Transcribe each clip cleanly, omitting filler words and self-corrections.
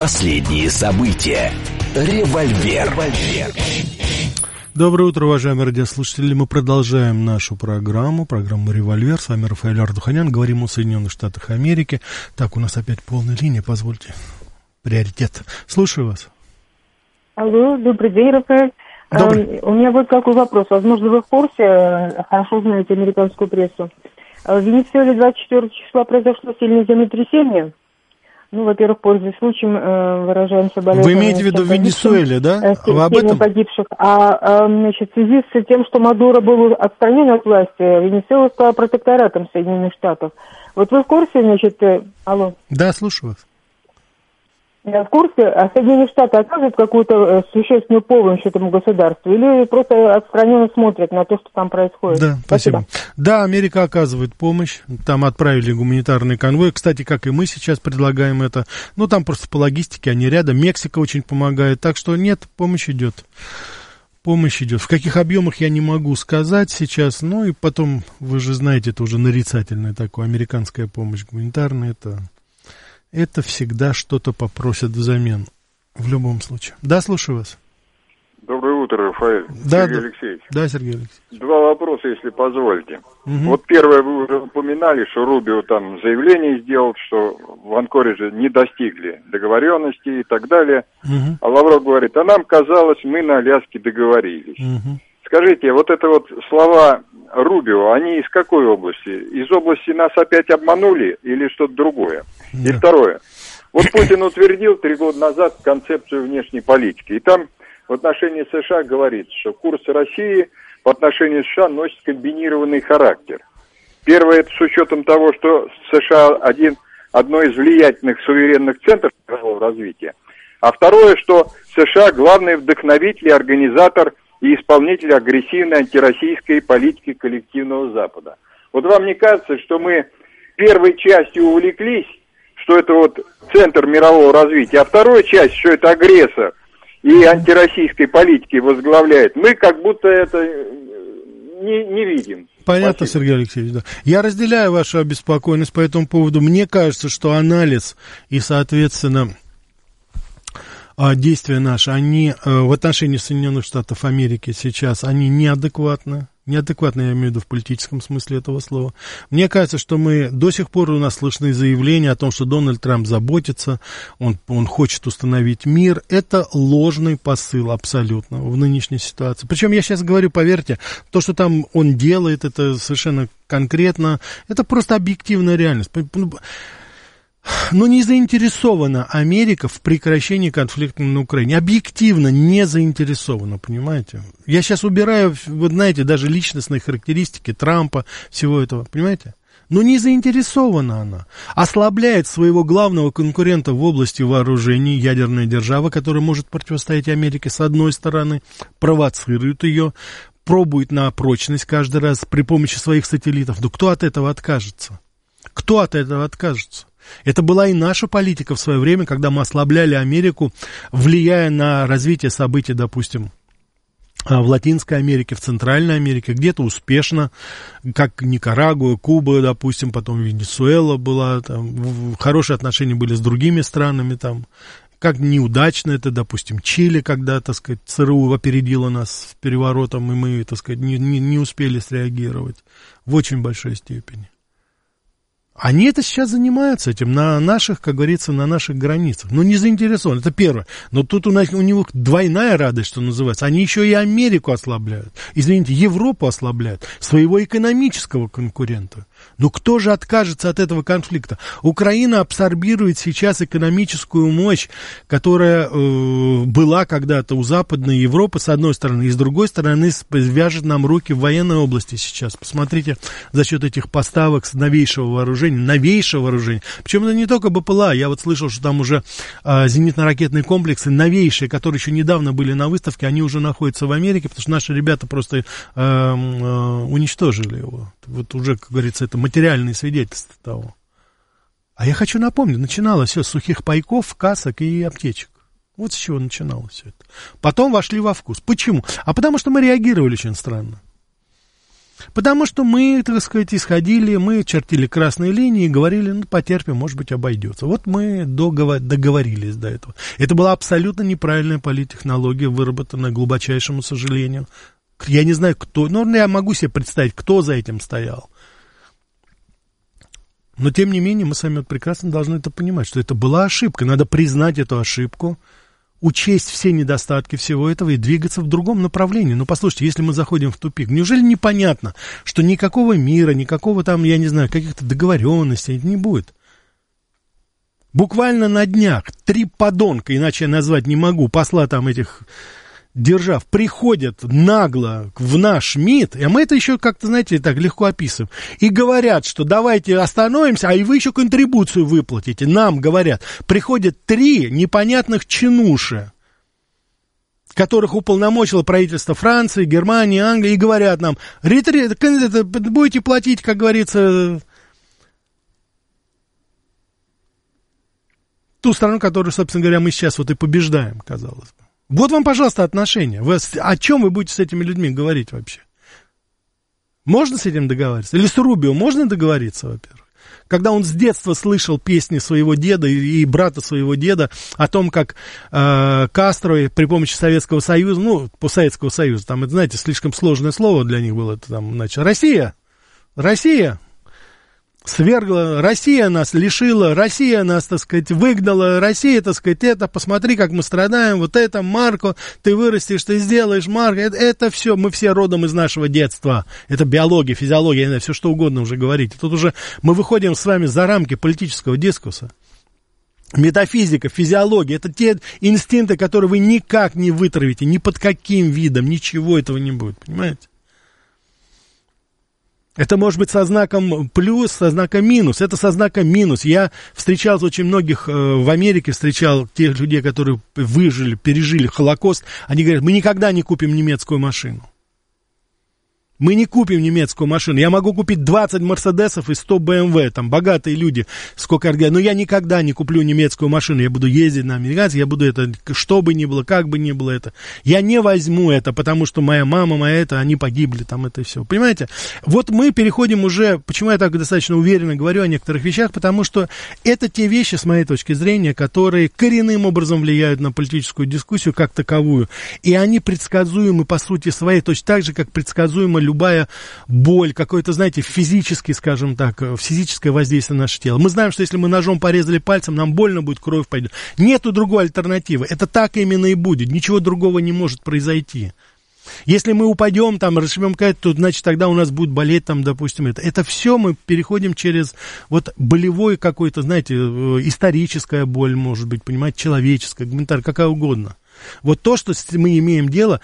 Последние события. Револьвер. Доброе утро, уважаемые радиослушатели. Мы продолжаем нашу программу «Револьвер». С вами Рафаэль Ардуханян. Говорим о Соединенных Штатах Америки. Так, у нас опять полная линия, позвольте. Приоритет. Слушаю вас. Алло, добрый день, Рафаэль. У меня вот какой вопрос. Возможно, вы в курсе, хорошо знаете американскую прессу. В Венесуэле 24 числа произошло сильное землетрясение. Ну, во-первых, пользуясь случаем, выражаем соболезнования. Вы имеете в виду в Венесуэле, да? Вы об этом? Погибших. Значит, в связи с тем, что Мадуро был отстранен от власти, Венесуэла стала протекторатом Соединенных Штатов. Вот вы в курсе, значит, алло? Да, слушаю вас. В курсе, Соединенные Штаты оказывают какую-то существенную помощь этому государству или просто отстраненно смотрят на то, что там происходит? Да, спасибо. Да, Америка оказывает помощь, там отправили гуманитарный конвой, кстати, как и мы сейчас предлагаем это, ну, там просто по логистике они рядом, Мексика очень помогает, так что нет, помощь идет. Помощь идет. В каких объемах я не могу сказать сейчас, ну, и потом, вы же знаете, это уже нарицательное такое, американская помощь гуманитарная, это всегда что-то попросят взамен, в любом случае. Да, слушаю вас. Доброе утро, Рафаэль. Да, Сергей Алексеевич. Да, Сергей Алексеевич. Два вопроса, если позволите. Угу. Вот первое, вы уже упоминали, что Рубио там заявление сделал, что в Анкоридже не достигли договоренности и так далее. Угу. А Лавров говорит, а нам казалось, мы на Аляске договорились. Угу. Скажите, вот это вот слова Рубио, они из какой области? Из области нас опять обманули или что-то другое? Да. И второе. Вот Путин утвердил 3 года назад концепцию внешней политики. И там в отношении США говорится, что курс России по отношению к США носит комбинированный характер. Первое, это с учетом того, что США одно из влиятельных суверенных центров мирового развития. А второе, что США главный вдохновитель и организатор и исполнитель агрессивной антироссийской политики коллективного Запада. Вот вам не кажется, что мы первой частью увлеклись, что это вот центр мирового развития, а второй часть, что это агрессор и антироссийской политики возглавляет, мы как будто это не видим. Понятно, Спасибо. Сергей Алексеевич, да. Я разделяю вашу обеспокоенность по этому поводу. Мне кажется, что анализ и, соответственно, действия наши, они в отношении Соединенных Штатов Америки сейчас, они неадекватны. Неадекватно, я имею в виду в политическом смысле этого слова. Мне кажется, что до сих пор у нас слышны заявления о том, что Дональд Трамп заботится, он хочет установить мир. Это ложный посыл абсолютно в нынешней ситуации. Причем я сейчас говорю, поверьте, то, что там он делает, это совершенно конкретно, это просто объективная реальность. Но не заинтересована Америка в прекращении конфликта на Украине. Объективно не заинтересована, понимаете? Я сейчас убираю, вы знаете, даже личностные характеристики Трампа, всего этого, понимаете? Но не заинтересована она. Ослабляет своего главного конкурента в области вооружений, ядерная держава, которая может противостоять Америке с одной стороны, провоцирует ее, пробует на прочность каждый раз при помощи своих сателлитов. Но кто от этого откажется? Кто от этого откажется? Это была и наша политика в свое время, когда мы ослабляли Америку, влияя на развитие событий, допустим, в Латинской Америке, в Центральной Америке, где-то успешно, как Никарагуа, Куба, допустим, потом Венесуэла была, там, хорошие отношения были с другими странами, там, как неудачно это, допустим, Чили, когда, так сказать, ЦРУ опередила нас с переворотом, и мы, так сказать, не успели среагировать в очень большой степени. Они это сейчас занимаются этим на наших, как говорится, на наших границах. Но не заинтересованы, это первое. Но тут у них двойная радость, что называется. Они еще и Америку ослабляют. Извините, Европу ослабляют, своего экономического конкурента. Но кто же откажется от этого конфликта? Украина абсорбирует сейчас экономическую мощь, которая была когда-то у Западной Европы, с одной стороны, и с другой стороны вяжет нам руки в военной области сейчас. Посмотрите, за счет этих поставок с новейшего вооружения, причем это не только БПЛА, я вот слышал, что там уже зенитно-ракетные комплексы новейшие, которые еще недавно были на выставке, они уже находятся в Америке, потому что наши ребята просто уничтожили его. Вот уже, как говорится, это материальные свидетельства того. А я хочу напомнить, начиналось все с сухих пайков, касок и аптечек. Вот с чего начиналось все это. Потом вошли во вкус. Почему? А потому что мы реагировали очень странно. Потому что мы, так сказать, исходили, мы чертили красные линии и говорили, ну, потерпим, может быть, обойдется. Вот мы договорились до этого. Это была абсолютно неправильная политтехнология, выработанная, к глубочайшему сожалению. Я не знаю, кто, но я могу себе представить, кто за этим стоял. Но, тем не менее, мы сами вот прекрасно должны это понимать, что это была ошибка. Надо признать эту ошибку, учесть все недостатки всего этого и двигаться в другом направлении. Ну, послушайте, если мы заходим в тупик, неужели непонятно, что никакого мира, никакого там, я не знаю, каких-то договоренностей не будет? Буквально на днях 3 подонка, иначе я назвать не могу, посла там этих держав, приходят нагло в наш МИД, а мы это еще как-то, знаете, так легко описываем, и говорят, что давайте остановимся, а и вы еще контрибуцию выплатите. Нам говорят, приходят 3 непонятных чинуши, которых уполномочило правительство Франции, Германии, Англии, и говорят нам, будете платить, как говорится, ту страну, которую, собственно говоря, мы сейчас вот и побеждаем, казалось бы. Вот вам, пожалуйста, отношения. О чем вы будете с этими людьми говорить вообще? Можно с этим договариваться? Или с Рубио можно договориться, во-первых? Когда он с детства слышал песни своего деда и брата своего деда о том, как Кастро при помощи Советского Союза, ну, постсоветского Союза, там, это, знаете, слишком сложное слово для них было, это, там, значит, Россия свергла, Россия нас лишила, Россия нас, так сказать, выгнала, Россия, так сказать, это, посмотри, как мы страдаем, вот это, Марко, ты вырастешь, ты сделаешь, Марко, это все, мы все родом из нашего детства, это биология, физиология, я не знаю, все что угодно уже говорите. Тут уже мы выходим с вами за рамки политического дискурса. Метафизика, физиология, это те инстинкты, которые вы никак не вытравите, ни под каким видом, ничего этого не будет, понимаете? Это может быть со знаком плюс, со знаком минус. Это со знаком минус. Я встречал очень многих в Америке, встречал тех людей, которые выжили, пережили Холокост. Они говорят, мы никогда не купим немецкую машину. Мы не купим немецкую машину. Я могу купить 20 Мерседесов и 100 БМВ. Там богатые люди, сколько говорят. Но я никогда не куплю немецкую машину. Я буду ездить на американцев, я буду это, что бы ни было, как бы ни было это. Я не возьму это, потому что моя мама, они погибли, там это все. Понимаете? Вот мы переходим уже, почему я так достаточно уверенно говорю о некоторых вещах, потому что это те вещи, с моей точки зрения, которые коренным образом влияют на политическую дискуссию как таковую. И они предсказуемы по сути своей, точно так же, как предсказуема любая боль, какое-то, знаете, физический, скажем так, физическое воздействие на наше тело. Мы знаем, что если мы ножом порезали пальцем, нам больно будет, кровь пойдет. Нету другой альтернативы. Это так именно и будет. Ничего другого не может произойти. Если мы упадем, там, расшибем то, значит, тогда у нас будет болеть, там, допустим, это. Это все мы переходим через вот болевой какой-то, знаете, историческая боль, может быть, понимаете, человеческая, гуманитарная, какая угодно. Вот то, что мы имеем дело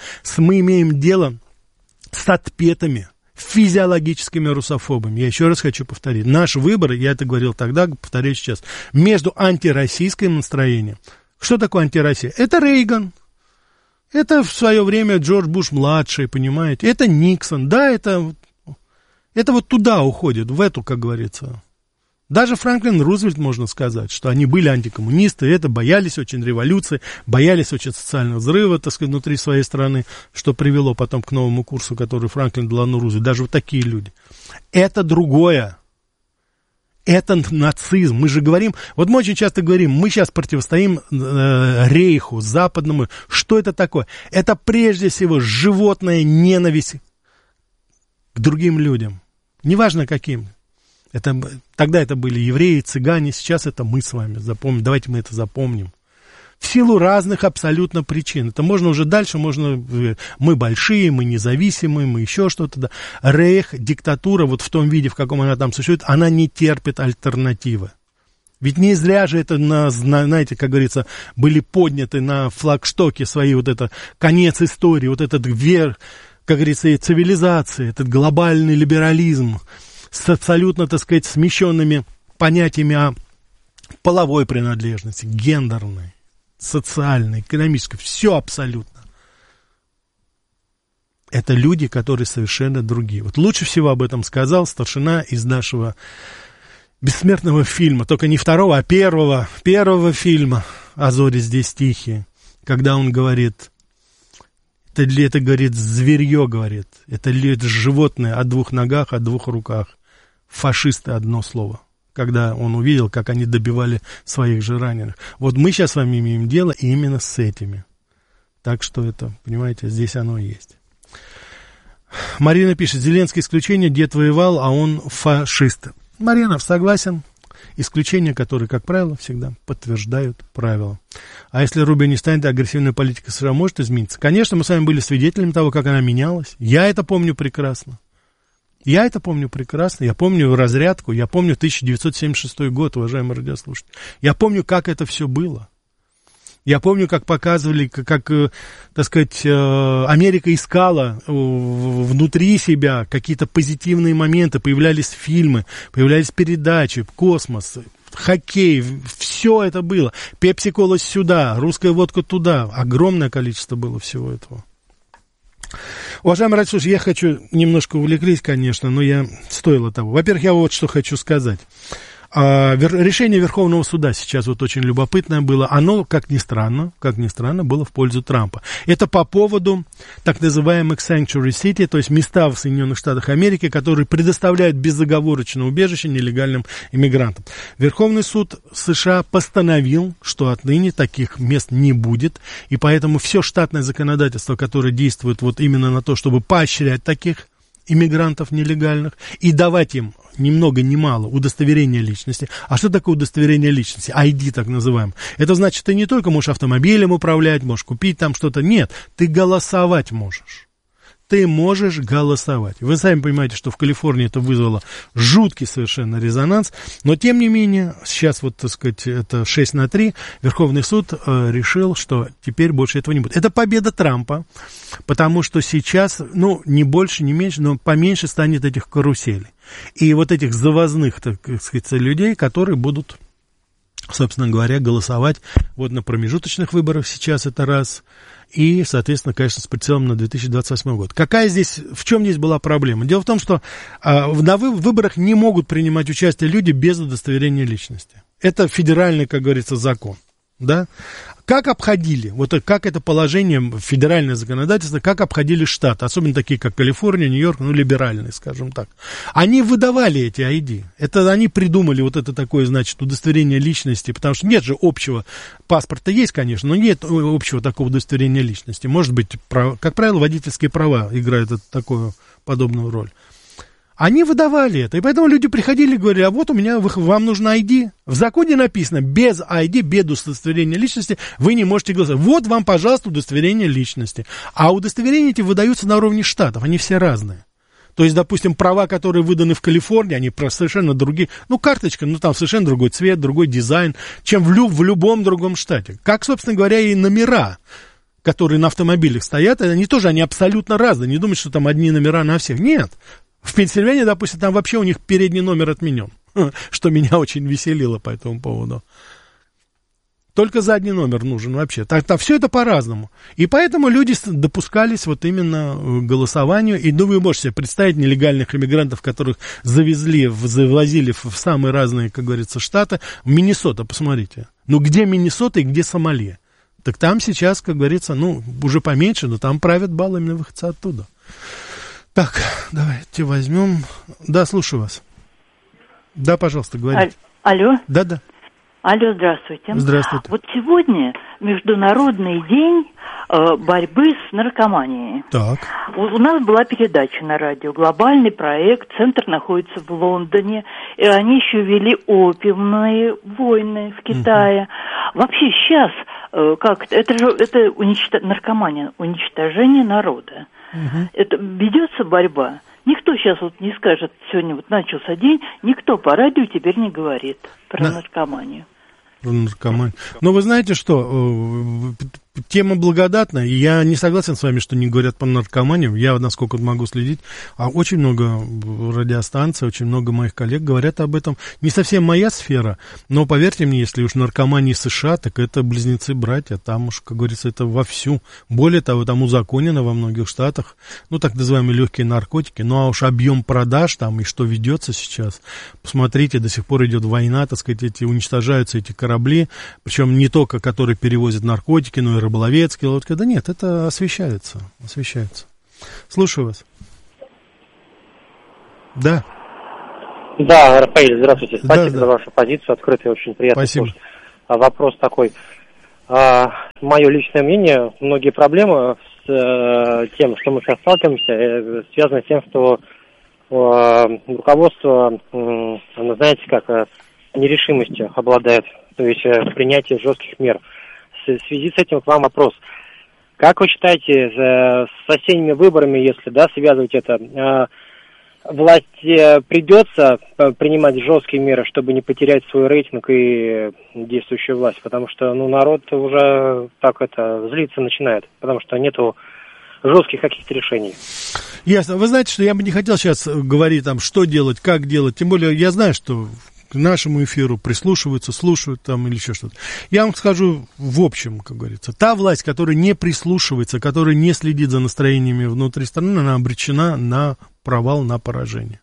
с отпетыми физиологическими русофобами. Я еще раз хочу повторить. Наш выбор, я это говорил тогда, повторяю сейчас, между антироссийским настроением. Что такое антироссия? Это Рейган. Это в свое время Джордж Буш-младший, понимаете? Это Никсон. Да, это вот туда уходит, в эту, как говорится. Даже Франклин Рузвельт, можно сказать, что они были антикоммунисты, это боялись очень революции, боялись очень социального взрыва, так сказать, внутри своей страны, что привело потом к новому курсу, который Франклин Делано Рузвельт. Даже вот такие люди. Это другое. Это нацизм. Мы же говорим, вот мы очень часто говорим, мы сейчас противостоим рейху, западному. Что это такое? Это прежде всего животная ненависть к другим людям. Неважно каким. Тогда это были евреи, цыгане, сейчас это мы с вами запомним. Давайте мы это запомним. В силу разных абсолютно причин. Это можно уже дальше, мы большие, мы независимые, мы еще что-то. Да. Рейх, диктатура, вот в том виде, в каком она там существует, она не терпит альтернативы. Ведь не зря же это, знаете, как говорится, были подняты на флагштоке свои вот это конец истории, вот этот верх, как говорится, и цивилизации, этот глобальный либерализм, с абсолютно, так сказать, смещенными понятиями о половой принадлежности, гендерной, социальной, экономической, все абсолютно. Это люди, которые совершенно другие. Вот лучше всего об этом сказал старшина из нашего бессмертного фильма, только не второго, а первого фильма «А зори здесь тихие», когда он говорит: Это, говорит, зверье, говорит. Это животное о двух ногах, о двух руках. Фашисты, одно слово. Когда он увидел, как они добивали своих же раненых. Вот мы сейчас с вами имеем дело именно с этими. Так что это, понимаете, здесь оно и есть. Марина пишет, Зеленский исключение, дед воевал, а он фашист. Марина, согласен. Исключения, которые, как правило, всегда подтверждают правила. А если Рубио не станет, агрессивная политика США может измениться? Конечно, мы с вами были свидетелями того, как она менялась. Я это помню прекрасно. Я помню разрядку, я помню 1976 год, уважаемые радиослушатели. Я помню, как это все было. Я помню, как показывали, как, так сказать, Америка искала внутри себя какие-то позитивные моменты, появлялись фильмы, появлялись передачи, космос, хоккей, все это было. Пепси-кола сюда, русская водка туда, огромное количество было всего этого. Уважаемые радиослушатели, я хочу, немножко увлеклись, конечно, но стоило того. Во-первых, я вот что хочу сказать. Решение Верховного суда сейчас вот очень любопытное было. Оно, как ни странно, было в пользу Трампа. Это по поводу так называемых sanctuary city, то есть места в Соединенных Штатах Америки, которые предоставляют безоговорочное убежище нелегальным иммигрантам. Верховный суд США постановил, что отныне таких мест не будет, и поэтому все штатное законодательство, которое действует вот именно на то, чтобы поощрять таких иммигрантов нелегальных и давать им ни много ни мало удостоверение личности. А что такое удостоверение личности? ID так называемое. Это значит, ты не только можешь автомобилем управлять, можешь купить там что-то. Нет, ты голосовать можешь. Ты можешь голосовать. Вы сами понимаете, что в Калифорнии это вызвало жуткий совершенно резонанс, но тем не менее, сейчас вот, так сказать, это 6-3, Верховный суд решил, что теперь больше этого не будет. Это победа Трампа, потому что сейчас, не больше, не меньше, но поменьше станет этих каруселей. И вот этих завозных, так сказать, людей, которые будут, собственно говоря, голосовать вот на промежуточных выборах сейчас, это раз. И, соответственно, конечно, с прицелом на 2028 год. В чем здесь была проблема? Дело в том, что на выборах не могут принимать участие люди без удостоверения личности. Это федеральный, как говорится, закон. Да? Как обходили, вот как это положение, федеральное законодательство, как обходили штаты, особенно такие, как Калифорния, Нью-Йорк, либеральные, скажем так. Они выдавали эти ID. Это они придумали вот это такое, значит, удостоверение личности, потому что нет же общего паспорта, есть, конечно, но нет общего такого удостоверения личности. Может быть, как правило, водительские права играют такую подобную роль. Они выдавали это, и поэтому люди приходили и говорили, а вот вам нужно ID. В законе написано, без ID, без удостоверения личности вы не можете голосовать. Вот вам, пожалуйста, удостоверение личности. А удостоверения эти выдаются на уровне штатов, они все разные. То есть, допустим, права, которые выданы в Калифорнии, они совершенно другие. Карточка, там совершенно другой цвет, другой дизайн, чем в любом другом штате. Как, собственно говоря, и номера, которые на автомобилях стоят, они абсолютно разные. Не думайте, что там одни номера на всех. Нет. В Пенсильвании, допустим, там вообще у них передний номер отменен, что меня очень веселило по этому поводу. Только задний номер нужен вообще. Там все это по-разному. И поэтому люди допускались вот именно к голосованию. И вы можете себе представить нелегальных иммигрантов, которых завозили в самые разные, как говорится, штаты. В Миннесота, посмотрите. Где Миннесота и где Сомали? Так там сейчас, как говорится, уже поменьше, но там правят бал именно выходцы оттуда. Так, давайте возьмем. Да, слушаю вас. Да, пожалуйста, говорите. Алло. Да. Алло, здравствуйте. Здравствуйте. Вот сегодня Международный день борьбы с наркоманией. Так. У нас была передача на радио, глобальный проект, центр находится в Лондоне, и они еще вели опиумные войны в Китае. Вообще сейчас, это наркомания, уничтожение народа. Это ведется борьба. Никто сейчас не скажет, сегодня начался день, никто по радио теперь не говорит про наркоманию. Но вы знаете что, тема благодатная, и я не согласен с вами, что не говорят про наркоманию. Я, насколько могу следить, очень много радиостанций, очень много моих коллег говорят об этом. Не совсем моя сфера, но поверьте мне, если уж наркомания США, так это близнецы-братья, там уж, как говорится, это вовсю. Более того, там узаконено во многих штатах, так называемые легкие наркотики, а уж объем продаж там и что ведется сейчас. Посмотрите, до сих пор идет война, так сказать, уничтожаются эти корабли, причем не только, которые перевозят наркотики, но и рыболовецкие лодки. Да нет, это освещается. Слушаю вас. Да. Да, Рафаэль, здравствуйте. Спасибо да. за вашу позицию, открытая, очень приятно. Спасибо. Слушать. Вопрос такой. Мое личное мнение, многие проблемы с тем, что мы сейчас сталкиваемся, связаны с тем, что руководство, знаете, как нерешимостью обладает, то есть принятие жестких мер. В связи с этим к вам вопрос. Как вы считаете, с осенними выборами, если сввязывать это, власти придется принимать жесткие меры, чтобы не потерять свой рейтинг и действующую власть? Потому что народ уже злиться начинает, потому что нету жестких каких-то решений. Ясно. Вы знаете, что я бы не хотел сейчас говорить, что делать, как делать. Тем более, я знаю, что к нашему эфиру прислушиваются, слушают или еще что-то. Я вам скажу в общем, как говорится. Та власть, которая не прислушивается, которая не следит за настроениями внутри страны, она обречена на провал, на поражение.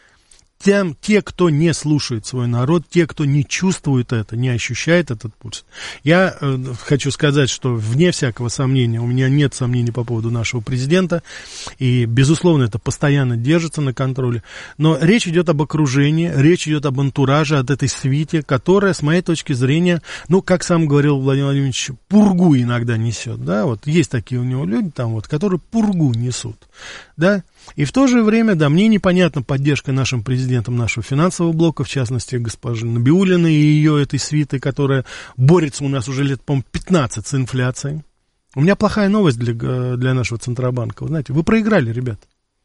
Те, кто не слушает свой народ, те, кто не чувствует это, не ощущает этот пульс. Я хочу сказать, что вне всякого сомнения, у меня нет сомнений по поводу нашего президента, и, безусловно, это постоянно держится на контроле, но речь идет об окружении, речь идет об антураже, от этой свите, которая, с моей точки зрения, как сам говорил Владимир Владимирович, пургу иногда несет, да, есть такие у него люди которые пургу несут, да. И в то же время, мне непонятна поддержка нашим президентом нашего финансового блока, в частности, госпожи Набиуллиной и ее этой свиты, которая борется у нас уже лет, по-моему, 15 с инфляцией. У меня плохая новость для нашего Центробанка. Вы знаете, вы проиграли, ребят.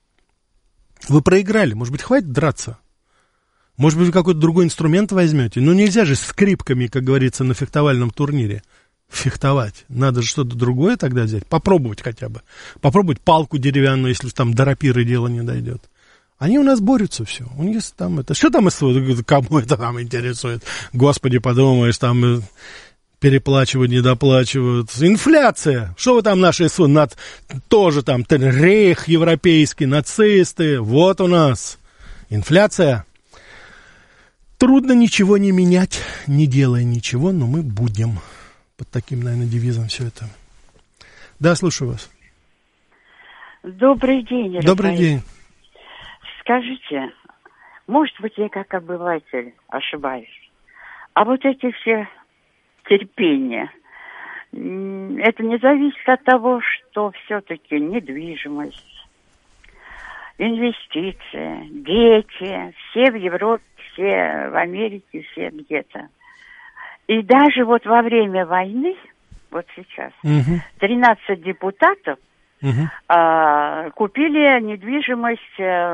Вы проиграли. Может быть, хватит драться? Может быть, вы какой-то другой инструмент возьмете? Нельзя же скрипками, как говорится, на фехтовальном турнире фехтовать. Надо же что-то другое тогда взять. Попробовать хотя бы. Попробовать палку деревянную, если там до рапиры дело не дойдет. Они у нас борются все. У них это... Что там, кому это интересует? Господи, подумаешь, переплачивают, недоплачивают. Инфляция. Что вы там наши тоже рейх европейский, нацисты. Вот у нас инфляция. Трудно ничего не менять, не делая ничего, но мы будем. Под таким, наверное, девизом все это. Да, слушаю вас. Добрый день, Рафаэль. Добрый день. Скажите, может быть, я как обыватель ошибаюсь, а эти все терпения, это не зависит от того, что все-таки недвижимость, инвестиции, дети, все в Европе, все в Америке, все где-то. И даже во время войны, сейчас, 13 депутатов купили недвижимость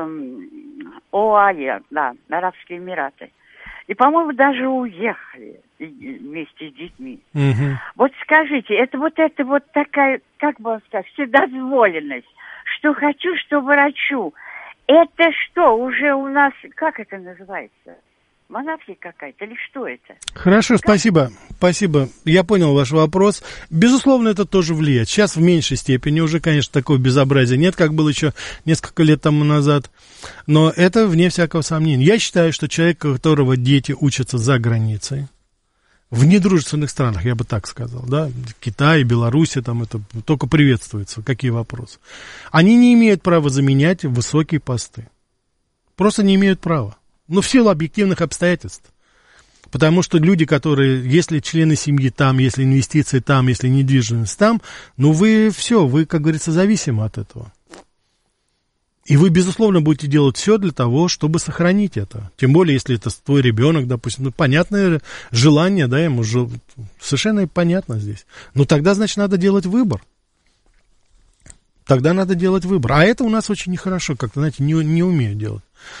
ОАЕ, Арабские Эмираты. И, по-моему, даже уехали вместе с детьми. Скажите, это такая, как бы сказать, вседозволенность, что хочу, что врачу. Это что, уже у нас, как это называется? Монархия какая-то или что это? Хорошо, спасибо. Я понял ваш вопрос. Безусловно, это тоже влияет. Сейчас в меньшей степени уже, конечно, такого безобразия нет, как было еще несколько лет тому назад. Но это вне всякого сомнения. Я считаю, что человек, у которого дети учатся за границей, в недружественных странах, я бы так сказал, да, Китай, Беларусь, это только приветствуется. Какие вопросы? Они не имеют права заменять высокие посты. Просто не имеют права. В силу объективных обстоятельств. Потому что люди, которые, если члены семьи там, если инвестиции там, если недвижимость там, вы, как говорится, зависимы от этого. И вы, безусловно, будете делать все для того, чтобы сохранить это. Тем более, если это твой ребенок, допустим, понятное желание, да, ему совершенно понятно здесь. Тогда, значит, надо делать выбор. А это у нас очень нехорошо, как-то, знаете, не умеют делать.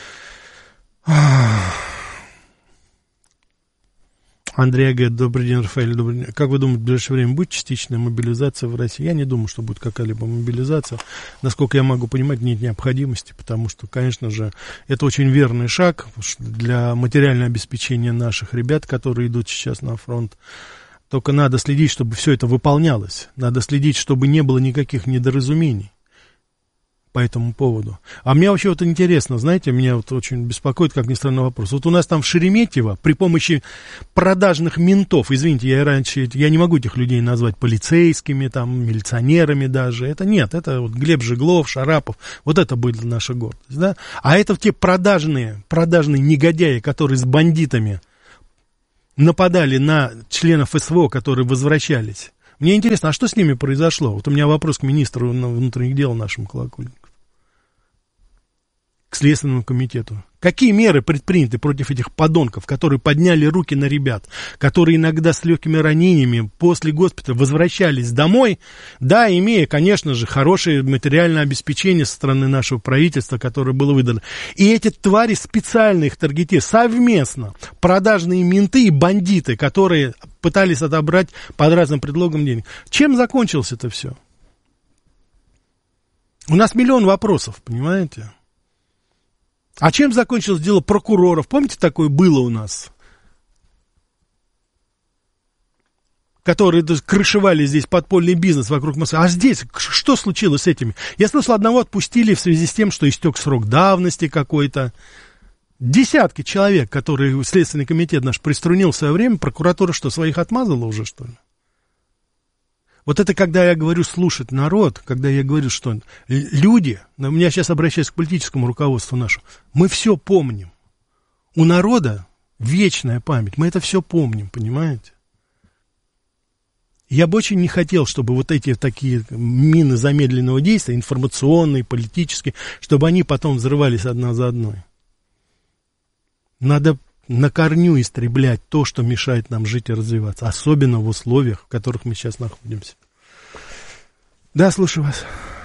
Андрей говорит, добрый день, Рафаэль, добрый день. Как вы думаете, в ближайшее время будет частичная мобилизация в России? Я не думаю, что будет какая-либо мобилизация. Насколько я могу понимать, нет необходимости, потому что, конечно же, это очень верный шаг для материального обеспечения наших ребят, которые идут сейчас на фронт. Только надо следить, чтобы все это выполнялось. Надо следить, чтобы не было никаких недоразумений. по этому поводу. А мне вообще вот интересно, знаете, меня вот очень беспокоит, как ни странно, вопрос. Вот у нас там в Шереметьево при помощи продажных ментов, извините, я не могу этих людей назвать полицейскими, там, милиционерами даже, это нет, это вот Глеб Жиглов, Шарапов, вот это были наша гордость, да. А это те продажные негодяи, которые с бандитами нападали на членов СВО, которые возвращались. Мне интересно, а что с ними произошло? Вот у меня вопрос к министру внутренних дел нашему Колокольникову, к Следственному комитету. Какие меры предприняты против этих подонков, которые подняли руки на ребят, которые иногда с легкими ранениями после госпиталя возвращались домой, да, имея, конечно же, хорошее материальное обеспечение со стороны нашего правительства, которое было выдано. И эти твари специально их таргетируют, совместно, продажные менты и бандиты, которые пытались отобрать под разным предлогом денег. Чем закончилось это все? У нас миллион вопросов, понимаете? А чем закончилось дело прокуроров? Помните, такое было у нас? Которые крышевали здесь подпольный бизнес вокруг Москвы. А здесь что случилось с этими? Я слышал, одного отпустили в связи с тем, что истек срок давности какой-то. Десятки человек, которые Следственный комитет наш приструнил в свое время, прокуратура что, своих отмазала уже, что ли? Вот это когда я говорю слушать народ, когда я говорю, что люди, у меня сейчас обращаюсь к политическому руководству нашему, мы все помним. У народа вечная память, мы это все помним, понимаете? Я бы очень не хотел, чтобы вот эти такие мины замедленного действия, информационные, политические, чтобы они потом взрывались одна за одной. Надо на корню истреблять то, что мешает нам жить и развиваться, особенно в условиях, в которых мы сейчас находимся. Да, слушаю вас.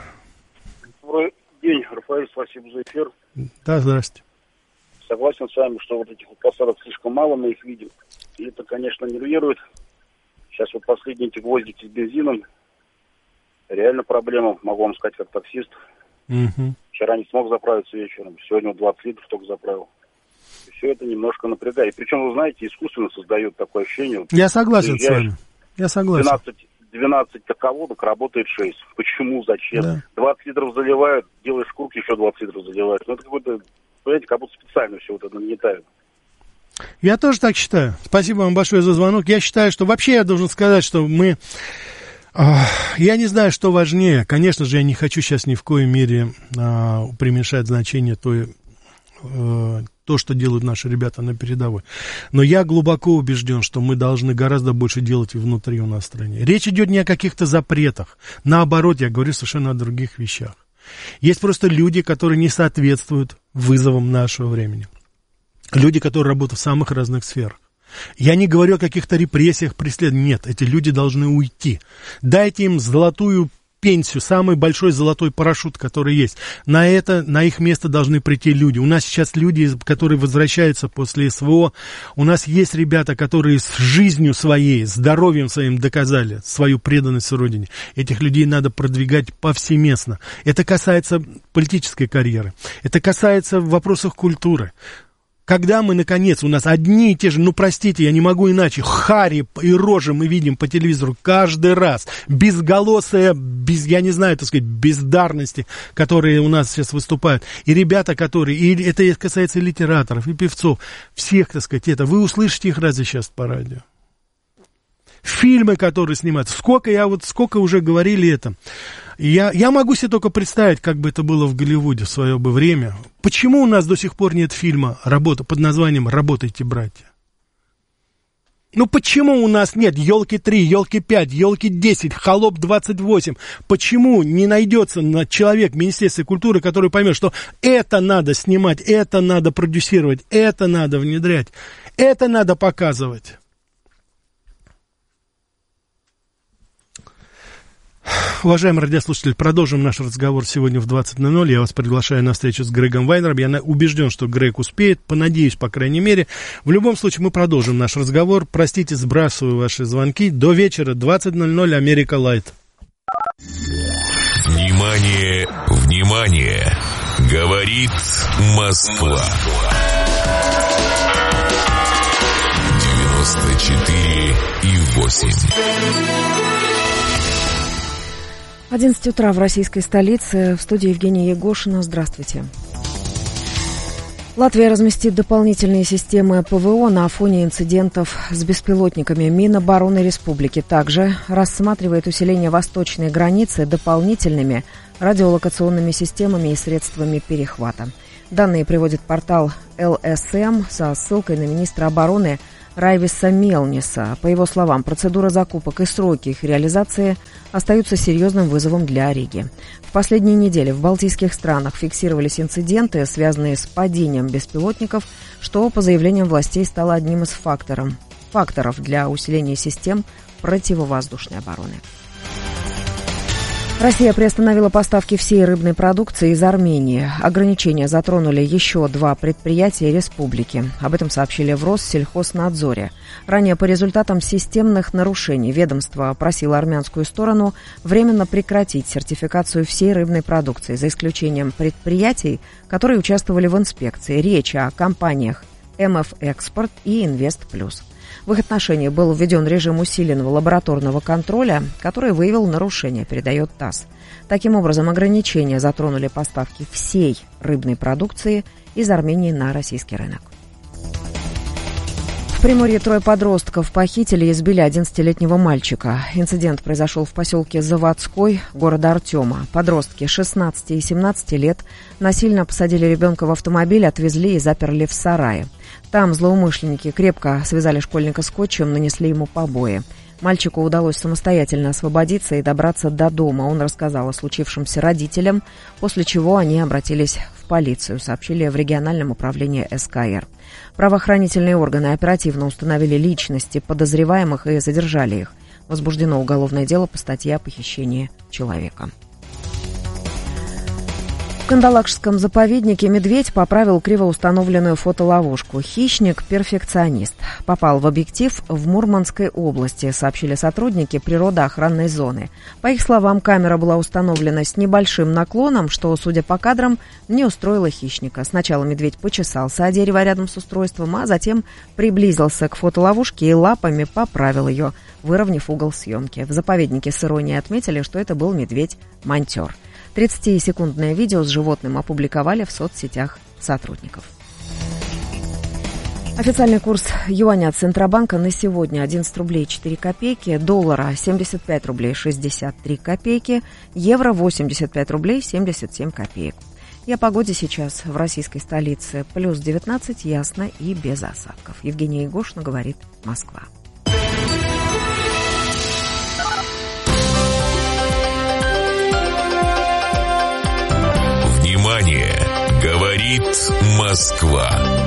Добрый день, Рафаэль, спасибо за эфир. Да, здрасте. Согласен с вами, что вот этих вот посадок слишком мало, мы их видим. И это, конечно, нервирует. Сейчас вот последние эти гвоздики с бензином. Реально проблема, могу вам сказать, как таксист. Угу. Вчера не смог заправиться вечером, сегодня 20 литров только заправил. И все это немножко напрягает. Причем, вы знаете, искусственно создают такое ощущение. Вот, я согласен с вами. Я согласен. 12 таководок, работает 6. Почему, зачем? Да. 20 литров заливают, делаешь круг, еще 20 литров заливают. Ну, это какой-то, понимаете, как будто специально все вот это нагнетают. Я тоже так считаю. Спасибо вам большое за звонок. Я считаю, что вообще я должен сказать, что мы... Я не знаю, что важнее. Конечно же, я не хочу сейчас ни в коей мере преуменьшать значение то, что делают наши ребята на передовой. Но я глубоко убежден, что мы должны гораздо больше делать и внутри у нас в стране. Речь идет не о каких-то запретах. Наоборот, я говорю совершенно о других вещах. Есть просто люди, которые не соответствуют вызовам нашего времени. Люди, которые работают в самых разных сферах. Я не говорю о каких-то репрессиях, преследованиях. Нет, эти люди должны уйти. Дайте им золотую пенсию, самый большой золотой парашют, который есть. На их место должны прийти люди. У нас сейчас люди, которые возвращаются после СВО. У нас есть ребята, которые с жизнью своей, здоровьем своим доказали свою преданность родине. Этих людей надо продвигать повсеместно. Это касается политической карьеры. Это касается вопросов культуры. Когда мы, наконец, у нас одни и те же, ну, простите, я не могу иначе, хари и рожи мы видим по телевизору каждый раз, безголосые, я не знаю, так сказать, бездарности, которые у нас сейчас выступают, и ребята, которые, и это касается и литераторов, и певцов, всех, так сказать, это, вы услышите их разве сейчас по радио? Фильмы, которые снимаются, сколько уже говорили это. Я могу себе только представить, как бы это было в Голливуде в свое бы время. Почему у нас до сих пор нет фильма под названием «Работайте, братья»? Ну почему у нас нет «Елки-3», «Елки-5», «Елки-10», «Холоп-28»? Почему не найдется человек в Министерстве культуры, который поймет, что это надо снимать, это надо продюсировать, это надо внедрять, это надо показывать? Уважаемые радиослушатели, продолжим наш разговор сегодня в 20:00. Я вас приглашаю на встречу с Грегом Вайнером. Я убежден, что Грег успеет, понадеюсь, по крайней мере. В любом случае, мы продолжим наш разговор. Простите, сбрасываю ваши звонки. До вечера, 20:00, Америка Лайт. Внимание, внимание! Говорит Москва. 94,8. 11 утра в российской столице. В студии Евгения Егошина. Здравствуйте. Латвия разместит дополнительные системы ПВО на фоне инцидентов с беспилотниками. Минобороны республики также рассматривает усиление восточной границы дополнительными радиолокационными системами и средствами перехвата. Данные приводит портал ЛСМ со ссылкой на министра обороны Райвиса Мелниса. По его словам, процедура закупок и сроки их реализации остаются серьезным вызовом для Риги. В последние недели в балтийских странах фиксировались инциденты, связанные с падением беспилотников, что, по заявлениям властей, стало одним из факторов для усиления систем противовоздушной обороны. Россия приостановила поставки всей рыбной продукции из Армении. Ограничения затронули еще 2 предприятия республики. Об этом сообщили в Россельхознадзоре. Ранее по результатам системных нарушений ведомство просило армянскую сторону временно прекратить сертификацию всей рыбной продукции, за исключением предприятий, которые участвовали в инспекции. Речь о компаниях МФ Экспорт и Инвест Плюс. В их отношении был введен режим усиленного лабораторного контроля, который выявил нарушения, передает ТАСС. Таким образом, ограничения затронули поставки всей рыбной продукции из Армении на российский рынок. В Приморье 3 подростков похитили и избили 11-летнего мальчика. Инцидент произошел в поселке Заводской города Артема. Подростки 16 и 17 лет насильно посадили ребенка в автомобиль, отвезли и заперли в сарае. Там злоумышленники крепко связали школьника скотчем, нанесли ему побои. Мальчику удалось самостоятельно освободиться и добраться до дома. Он рассказал о случившемся родителям, после чего они обратились в полицию, сообщили в региональном управлении СКР. Правоохранительные органы оперативно установили личности подозреваемых и задержали их. Возбуждено уголовное дело по статье о похищении человека. В Кандалакшском заповеднике медведь поправил криво установленную фотоловушку. Хищник-перфекционист попал в объектив в Мурманской области, сообщили сотрудники природоохранной зоны. По их словам, камера была установлена с небольшим наклоном, что, судя по кадрам, не устроило хищника. Сначала медведь почесался о дерево рядом с устройством, а затем приблизился к фотоловушке и лапами поправил ее, выровняв угол съемки. В заповеднике с иронией отметили, что это был медведь-монтер. 30-секундное видео с животным опубликовали в соцсетях сотрудников. Официальный курс юаня от Центробанка на сегодня 11 рублей 4 копейки, доллара 75 рублей 63 копейки, евро 85 рублей 77 копеек. И о погоде сейчас в российской столице. Плюс 19, ясно и без осадков. Евгения Егошина говорит, Москва. Внимание! Говорит Москва.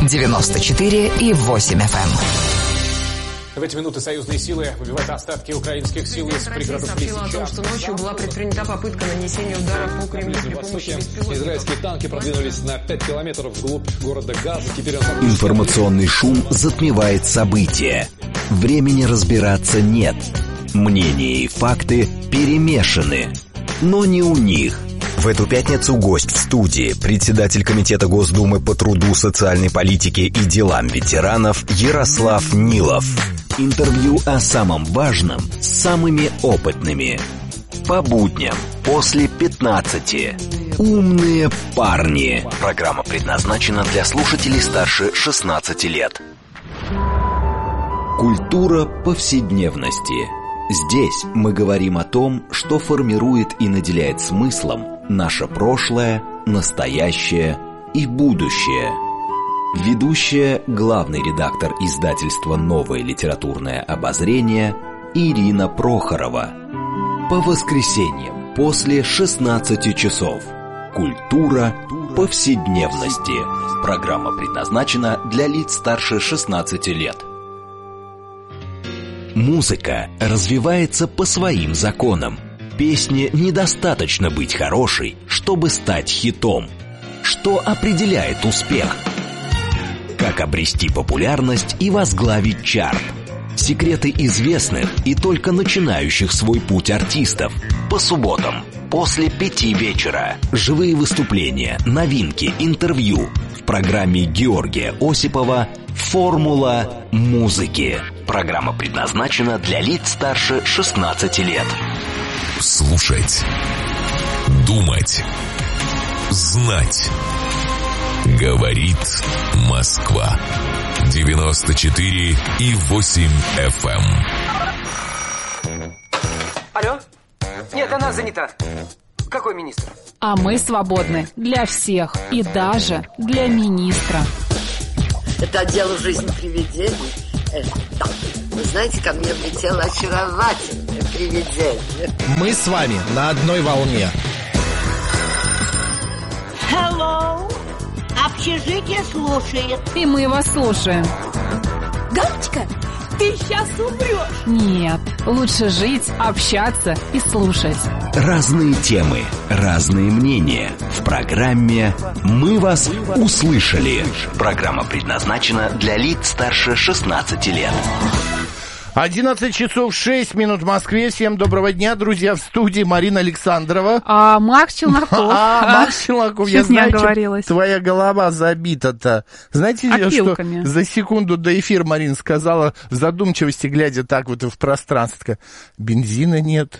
94,8 FM. В эти минуты союзные силы выбивают остатки украинских сил из пригородов Лисичанска. Россия сообщила о том, что ночью была предпринята попытка нанесения удара по Кремлю при помощи беспилотников. Израильские танки продвинулись на 5 километров вглубь города Газа. Теперь Информационный шум затмевает события. Времени разбираться нет. Мнения и факты перемешаны. Но не у них. В эту пятницу гость в студии, председатель Комитета Госдумы по труду, социальной политике и делам ветеранов Ярослав Нилов. Интервью о самом важном с самыми опытными. По будням после 15. Умные парни. Программа предназначена для слушателей старше 16 лет. Культура повседневности. Здесь мы говорим о том, что формирует и наделяет смыслом наше прошлое, настоящее и будущее. Ведущая, главный редактор издательства «Новое литературное обозрение» Ирина Прохорова. По воскресеньям после 16 часов. Культура повседневности. Программа предназначена для лиц старше 16 лет. Музыка развивается по своим законам. Песне недостаточно быть хорошей, чтобы стать хитом. Что определяет успех? Как обрести популярность и возглавить чарт? Секреты известных и только начинающих свой путь артистов. По субботам после 5 вечера. Живые выступления, новинки, интервью. В программе Георгия Осипова «Формула музыки». Программа предназначена для лиц старше 16 лет. Слушать. Думать. Знать. Говорит Москва. 94,8 FM. Алло? Нет, она занята. Какой министр? А мы свободны для всех и даже для министра. Это дело жизни привидений. Да. Вы знаете, ко мне влетело очаровательное привидение. Мы с вами на одной волне. Hello. Общежитие слушает. И мы вас слушаем. Галочка, ты сейчас умрешь. Нет, лучше жить, общаться и слушать. Разные темы, разные мнения. В программе «Мы вас услышали». Программа предназначена для лиц старше 16 лет. 11 часов 6 минут в Москве. Всем доброго дня, друзья. В студии Марина Александрова. Макс Челноков. Макс Челноков. Я знаю, твоя голова забита-то. Знаете, опилками. Что за секунду до эфира Марина сказала в задумчивости, глядя так вот в пространство, бензина нет.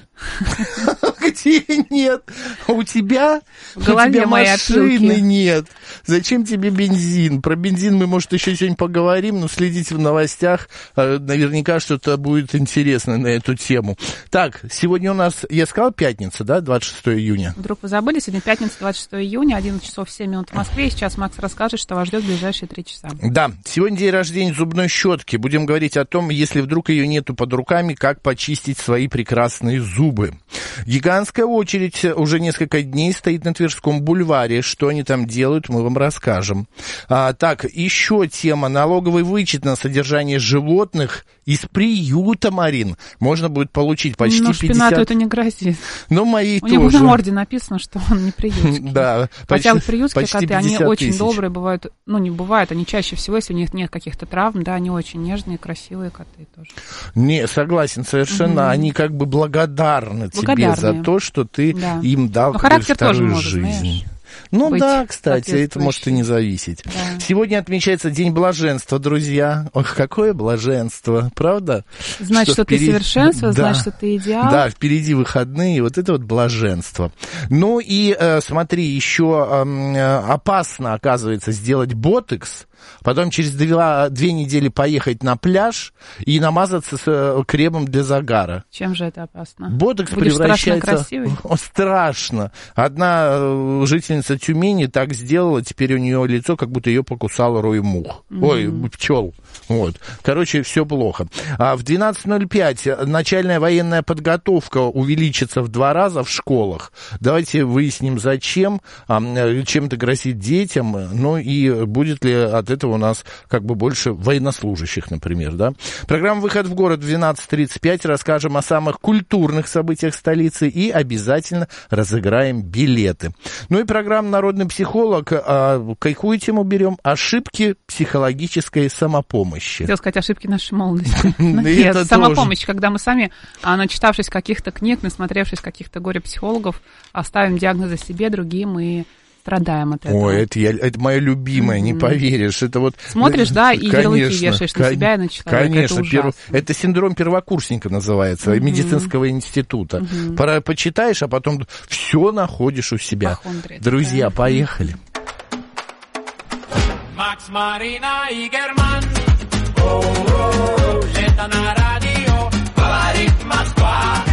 Где нет? У тебя? В голове моей машины нет. Зачем тебе бензин? Про бензин мы, может, еще сегодня поговорим, но следите в новостях. Наверняка что-то будет интересно на эту тему. Так, сегодня у нас, я сказал, пятница, да, 26 июня? Вдруг вы забыли, сегодня пятница, 26 июня, 11 часов 7 минут в Москве. И сейчас Макс расскажет, что вас ждет в ближайшие 3 часа. Да, сегодня день рождения зубной щетки. Будем говорить о том, если вдруг ее нету под руками, как почистить свои прекрасные зубы. Гигантская очередь уже несколько дней стоит на Тверском бульваре. Что они там делают, мы вам расскажем. Так, еще тема. Налоговый вычет на содержание животных из приюта, Марин. Можно будет получить почти 50... шпинату это не грозит. Но мои тоже. У него на морде написано, что он не приютский. Да. Хотя вот приютские коты, они очень добрые, бывают, не бывают, они чаще всего, если у них нет каких-то травм, да, они очень нежные, красивые коты тоже. Не, согласен, совершенно. Они как бы благодарны тебе за то, что ты им дал вторую жизнь. Ну быть, да, кстати, это может и не зависеть. Да. Сегодня отмечается День блаженства, друзья. Ох, какое блаженство, правда? Значит, что ты совершенство, значит, что ты идеал. Да, впереди выходные, вот это вот блаженство. Ну и смотри, еще опасно, оказывается, сделать ботокс, потом через 2 недели поехать на пляж и намазаться с кремом для загара. Чем же это опасно? Ботокс будешь превращается... страшно красивый? Страшно. Одна жительница Тюмени так сделала, теперь у нее лицо, как будто ее покусал рой мух. Ой, пчел. Вот. Короче, все плохо. В 12:05 начальная военная подготовка увеличится в 2 раза в школах. Давайте выясним, зачем, чем это грозит детям, ну и будет ли от этого у нас как бы больше военнослужащих, например, да. Программа «Выход в город» в 12:35. Расскажем о самых культурных событиях столицы и обязательно разыграем билеты. Ну и программа «Народный психолог». Какую тему берем? Ошибки психологической самопомощи. Хотел сказать, ошибки нашей молодости. Нет, самопомощь, когда мы сами, начитавшись каких-то книг, насмотревшись каких-то горе-психологов, оставим диагнозы себе, другим и страдаем от этого. Ой, это моя любимая, не поверишь. Это вот, смотришь, да, и ярлыки вешаешь на себя и на человека. Конечно, это синдром первокурсника называется, медицинского института. Почитаешь, а потом все находишь у себя. Друзья, поехали. Макс, Марина и Герман. Лето на радио. Говорит Москва.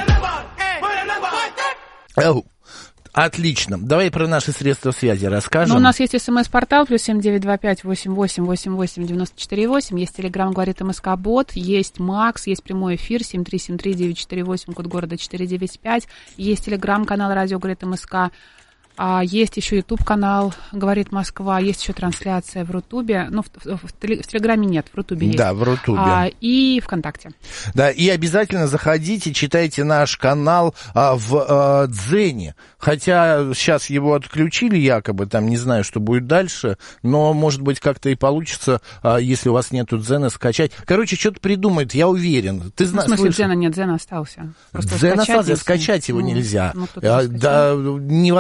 Отлично. Давай про наши средства связи расскажем. Ну, у нас есть СМС-портал, +7 925 88 88 94 8. Есть Телеграм, говорит МСК-бот. Есть Макс, есть прямой эфир 7373 948, код города 495. Есть Телеграм-канал «Радио говорит МСК». Есть еще YouTube-канал «Говорит Москва», есть еще трансляция в Рутубе. Ну, в Телеграме нет, в Рутубе есть. Да, в Рутубе. И ВКонтакте. Да, и обязательно заходите, читайте наш канал в Дзене. Хотя сейчас его отключили якобы, там не знаю, что будет дальше, но, может быть, как-то и получится, если у вас нету Дзена, скачать. Короче, что-то придумает, я уверен. Ты в смысле, Дзена нет, Дзен остался. Дзен остался, скачать его нельзя. Да, невозможно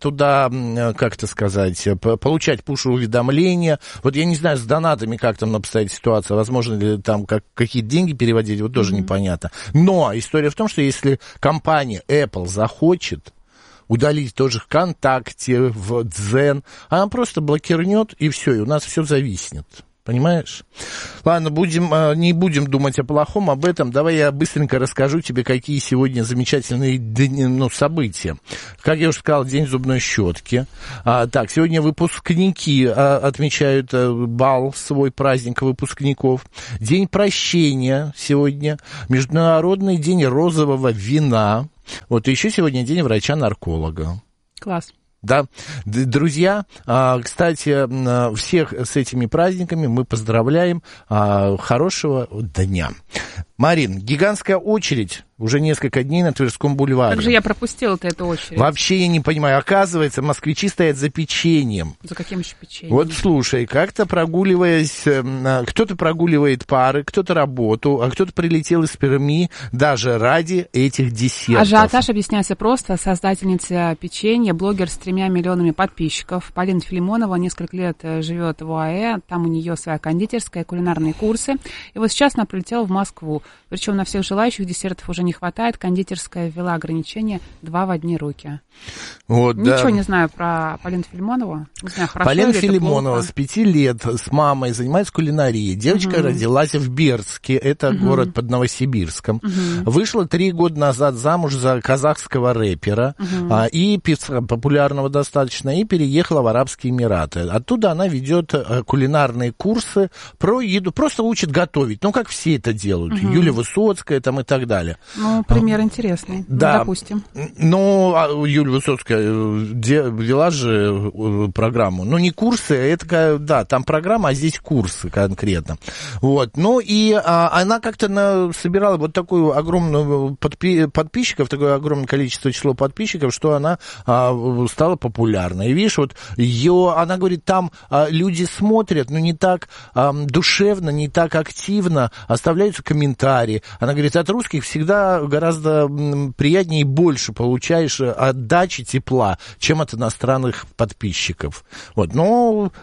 туда, как это сказать, получать пуш-уведомления. Вот я не знаю, с донатами как там обстоит ситуация, возможно ли там какие-то деньги переводить, вот тоже непонятно. Но история в том, что если компания Apple захочет удалить тоже ВКонтакте, в Дзен, она просто блокирнет, и все, и у нас все зависнет. Понимаешь? Ладно, не будем думать о плохом, об этом. Давай я быстренько расскажу тебе, какие сегодня замечательные события. Как я уже сказал, день зубной щетки. Так, сегодня выпускники отмечают бал, свой праздник выпускников. День прощения сегодня. Международный день розового вина. Вот, и еще сегодня день врача-нарколога. Класс. Да, друзья, кстати, всех с этими праздниками мы поздравляем. Хорошего дня. Марин, гигантская очередь уже несколько дней на Тверском бульваре. Как же я пропустила эту очередь? Вообще я не понимаю. Оказывается, москвичи стоят за печеньем. За каким еще печеньем? Вот слушай, как-то прогуливаясь, кто-то прогуливает пары, кто-то работу, а кто-то прилетел из Перми даже ради этих десертов. Ажиотаж объясняется просто. Создательница печенья, блогер с 3 миллионами подписчиков. Полина Филимонова несколько лет живет в ОАЭ. Там у нее своя кондитерская, кулинарные курсы. И вот сейчас она прилетела в Москву. Причем на всех желающих десертов уже не хватает. Кондитерская ввела ограничение 2 в одни руки. Вот, Ничего да. не знаю про Полину Филимонову. Не знаю, хорошо Полина или это Филимонова плохо. с 5 лет с мамой занимается кулинарией. Девочка родилась в Бердске, это город под Новосибирском. Вышла 3 года назад замуж за казахского рэпера и певца популярного достаточно, и переехала в Арабские Эмираты. Оттуда она ведет кулинарные курсы про еду, просто учит готовить. Ну, как все это делают. Юлия Высоцкая там и так далее. Ну, пример интересный. Да. Ну, допустим. Ну, Юлия Высоцкая вела же программу. Ну, не курсы, это, да, там программа, а здесь курсы конкретно. Вот. Ну, и она как-то собирала вот такую огромную подписчиков, такое огромное количество число подписчиков, что она стала популярной. И видишь, вот она говорит, там люди смотрят, но не так душевно, не так активно, оставляются комментарии. Она говорит, от русских всегда гораздо приятнее и больше получаешь отдачи, тепла, чем от иностранных подписчиков. Вот, но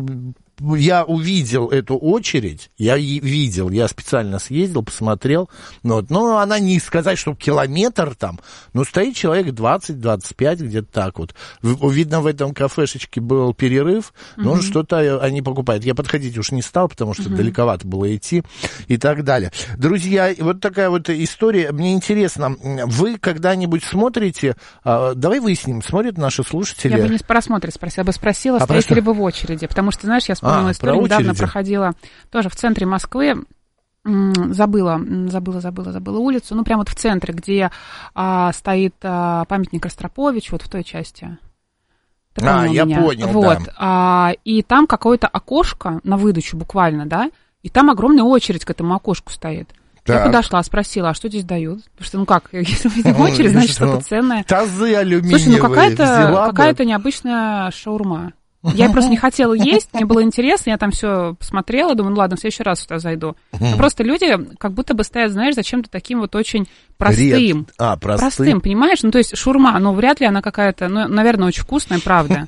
я увидел эту очередь, я специально съездил, посмотрел, вот, но она не сказать, что километр там, но стоит человек 20-25, где-то так вот. Видно, в этом кафешечке был перерыв, но что-то они покупают. Я подходить уж не стал, потому что далековато было идти и так далее. Друзья, вот такая вот история. Мне интересно, вы когда-нибудь смотрите, давай выясним, смотрят наши слушатели? Я бы не про просмотр спросила, стоите ли вы в очереди, потому что, знаешь, я вспомнила историю, недавно проходила тоже в центре Москвы, забыла улицу, ну, прямо вот в центре, где стоит памятник Ростроповичу, вот в той части. Ты понял я меня? понял, вот. Да. И там какое-то окошко на выдачу буквально, да, и там огромная очередь к этому окошку стоит. Так. Я подошла, спросила, а что здесь дают? Потому что, ну как, если мы видим очередь, значит, что-то ценное. Тазы алюминиевые. Слушай, ну какая-то необычная шаурма. Я просто не хотела есть, мне было интересно, я там все посмотрела, думаю, ну ладно, в следующий раз сюда зайду. Но просто люди как будто бы стоят, знаешь, зачем-то таким вот очень простым. Простым, понимаешь? Ну, то есть шаурма, но вряд ли она какая-то, ну, наверное, очень вкусная, правда.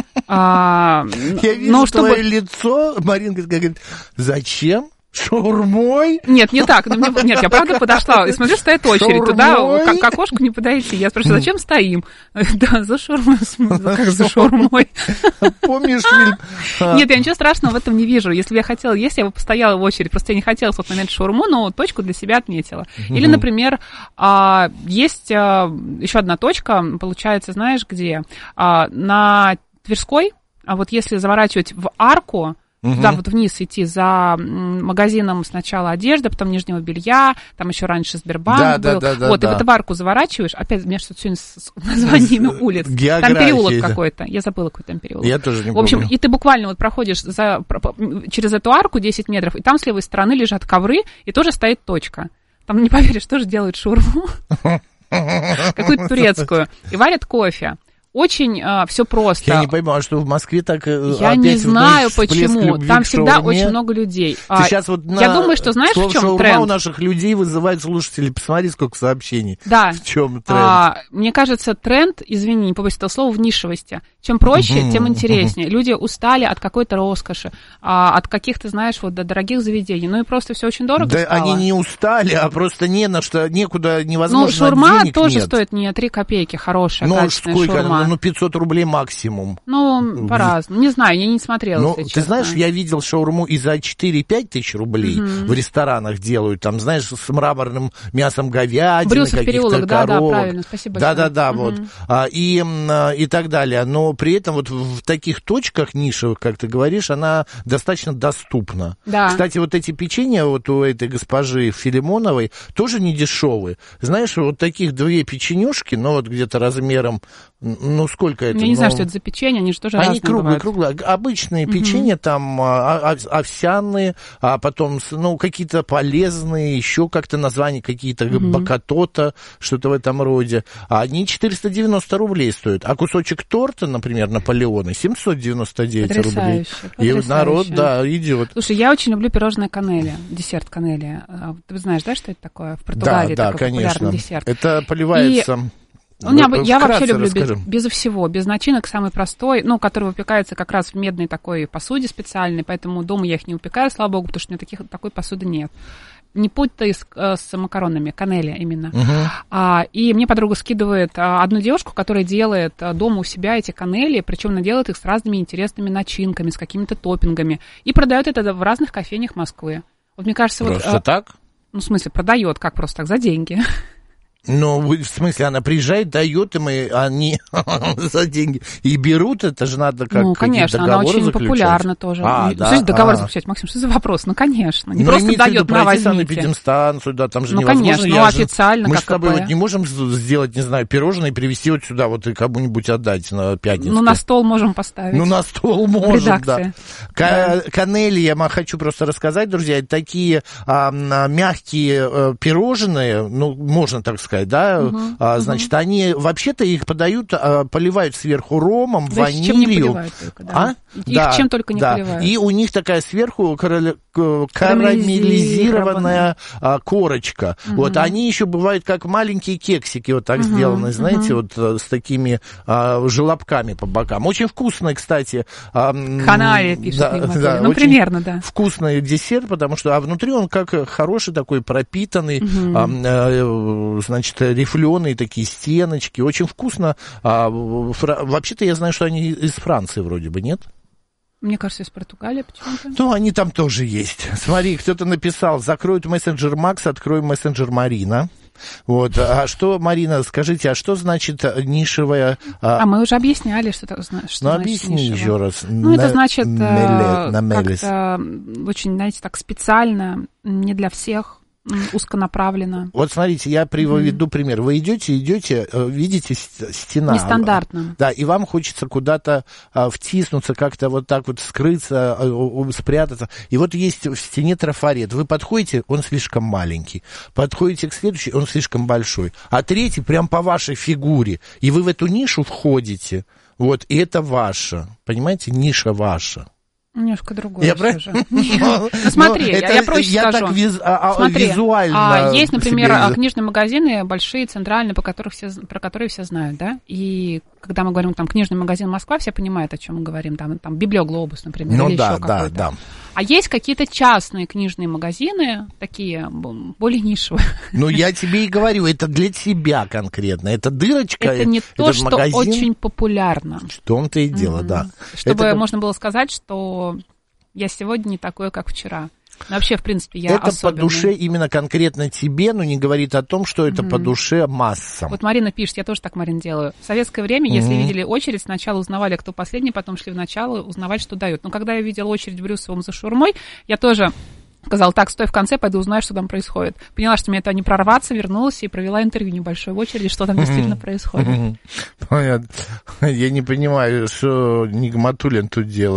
Я вижу твое лицо, Маринка говорит, зачем? Шаурмой? Нет, не так. Нет, я правда подошла и смотрю, стоит очередь. Туда к окошку не подойти. Я спрашиваю, зачем стоим? Да, за шаурмой. Как за шаурмой? Помнишь фильм? Нет, я ничего страшного в этом не вижу. Если бы я хотела есть, я бы постояла в очередь. Просто я не хотела в тот момент шаурму, но точку для себя отметила. Или, например, есть еще одна точка, получается, знаешь, где? На Тверской, а вот если заворачивать в арку, да, вот вниз идти за магазином сначала одежды, потом нижнего белья, там еще раньше Сбербанк был. Вот, и в эту арку заворачиваешь, опять мне что-то сегодня с названиями улиц. Там переулок какой-то, я забыла, какой там переулок. Я тоже не помню. В общем, и ты буквально вот проходишь через эту арку 10 метров, и там с левой стороны лежат ковры, и тоже стоит точка. Там, не поверишь, тоже делают шаурму, какую-то турецкую, и варят кофе. очень все просто. Я не пойму, а что в Москве так Я не знаю, почему. Там всегда очень много людей. Сейчас вот я думаю, что знаешь, в чем тренд? У наших людей вызывает слушателей. Посмотри, сколько сообщений. Да. В чем тренд? Мне кажется, тренд, извини, не побоюсь этого слова, в нишевости. Чем проще, тем интереснее. Люди устали от какой-то роскоши, от каких-то, знаешь, вот дорогих заведений. Ну и просто все очень дорого стало. Они не устали, а просто не на что, некуда, невозможно. Ну, шаурма денег тоже нет. Стоит не 3 копейки, хорошая, качественная шаурма. 500 рублей максимум. Ну, по-разному. Не знаю, я не смотрела, если честно. Ты знаешь, я видел шаурму и за 4-5 тысяч рублей в ресторанах делают, там, знаешь, с мраморным мясом говядины, Брюсов каких-то переулок, коровок. Да, правильно, спасибо большое. Да, вот. И так далее. Но при этом вот в таких точках нишевых, как ты говоришь, она достаточно доступна. Да. Кстати, вот эти печенья вот у этой госпожи Филимоновой тоже не дешевые. Знаешь, вот таких 2 печенюшки, ну, вот где-то размером, ну, сколько это? Я не знаю, что это за печенье, они же тоже разные круглые, бывают. круглые. Обычные печенья там овсяные, а потом, ну, какие-то полезные, еще как-то названия какие-то, бакатота, что-то в этом роде. А они 490 рублей стоят. А кусочек торта, например, Наполеона, 799 рублей. И народ, да, идет. Слушай, я очень люблю пирожное канели, десерт канели. Ты знаешь, да, что это такое? В Португалии да, такой конечно. популярный десерт. Это поливается... Я вообще люблю безо всего, без начинок, самый простой, ну, который выпекается как раз в медной такой посуде специальной, поэтому дома я их не выпекаю, слава богу, потому что у меня такой посуды нет. Не путай с макаронами, канели именно. И мне подруга скидывает одну девушку, которая делает дома у себя эти канели, причем она делает их с разными интересными начинками, с какими-то топпингами, и продает это в разных кофейнях Москвы. Вот мне кажется, просто так? Ну, в смысле, продает, как просто так, за деньги. Ну, в смысле, она приезжает, дает им, и они за деньги и берут, это же надо как ну, конечно, она очень популярна тоже. Договор заключать, Максим, что за вопрос? Ну, конечно, не просто дает, на возьмите. Санэпидемстанцию, да, там же невозможно. Ну, конечно, официально, мы как с тобой вот не можем сделать, не знаю, пирожное и привезти вот сюда, вот и кому-нибудь отдать на пятницу. Ну, на стол можем поставить. Ну, на стол можем, да. Канели, я хочу просто рассказать, друзья, это такие мягкие пирожные, ну, можно так сказать, да, значит, они, вообще-то их подают, поливают сверху ромом, ванилью. Чем не поливают только, да. Их чем только не поливают. И у них такая сверху карамелизированная корочка. Вот, они еще бывают как маленькие кексики, вот так сделаны, знаете, вот с такими желобками по бокам. Очень вкусный, кстати. Канаре пишет. Ну, примерно, да. Вкусный десерт, потому что, внутри он как хороший такой пропитанный, значит, рифленые такие стеночки. Очень вкусно. Вообще-то я знаю, что они из Франции вроде бы, нет? Мне кажется, из Португалии почему-то. Ну, они там тоже есть. Смотри, кто-то написал, закроют мессенджер Макс, откроем мессенджер Марина. Вот. А что, Марина, скажите, а что значит нишевая... мы уже объясняли, что значит нишевая. Ну, объясни еще раз. Ну, это значит как-то очень, знаете, так специально, не для всех. Узконаправленно. Вот смотрите, я приведу пример. Вы идете, видите стена. Нестандартно. Да, и вам хочется куда-то втиснуться, как-то вот так вот скрыться, спрятаться. И вот есть в стене трафарет. Вы подходите, он слишком маленький. Подходите к следующей, он слишком большой. А третий прям по вашей фигуре. И вы в эту нишу входите. Вот, и это ваша. Понимаете, ниша ваша. Немножко другое уже. Ну, смотри, я проще скажу. Смотри, визуально. Есть, например, книжные магазины большие, центральные, про которые все знают, да? И когда мы говорим там книжный магазин Москва, все понимают, о чем мы говорим. Там Библиоглобус, например, или еще какой-то. Да. А есть какие-то частные книжные магазины, такие более нишевые. Ну, я тебе и говорю, это для тебя конкретно. Это дырочка, это не то, что магазин. Очень популярно. В том-то и дело, да. Чтобы можно было сказать, что я сегодня не такой, как вчера. Но вообще, в принципе, я это особенный. по душе именно конкретно тебе, но не говорит о том, что это по душе массам. Вот Марина пишет, я тоже так, Марин, делаю. В советское время, если видели очередь, сначала узнавали, кто последний, потом шли в начало узнавать, что дают. Но когда я видела очередь в Брюсовом за шаурмой, я тоже сказала, так, стой в конце, пойду узнаю, что там происходит. Поняла, что мне это не прорваться, вернулась и провела интервью небольшое в очереди, что там действительно происходит. Понятно. Я не понимаю, что Нигматуллин тут делает.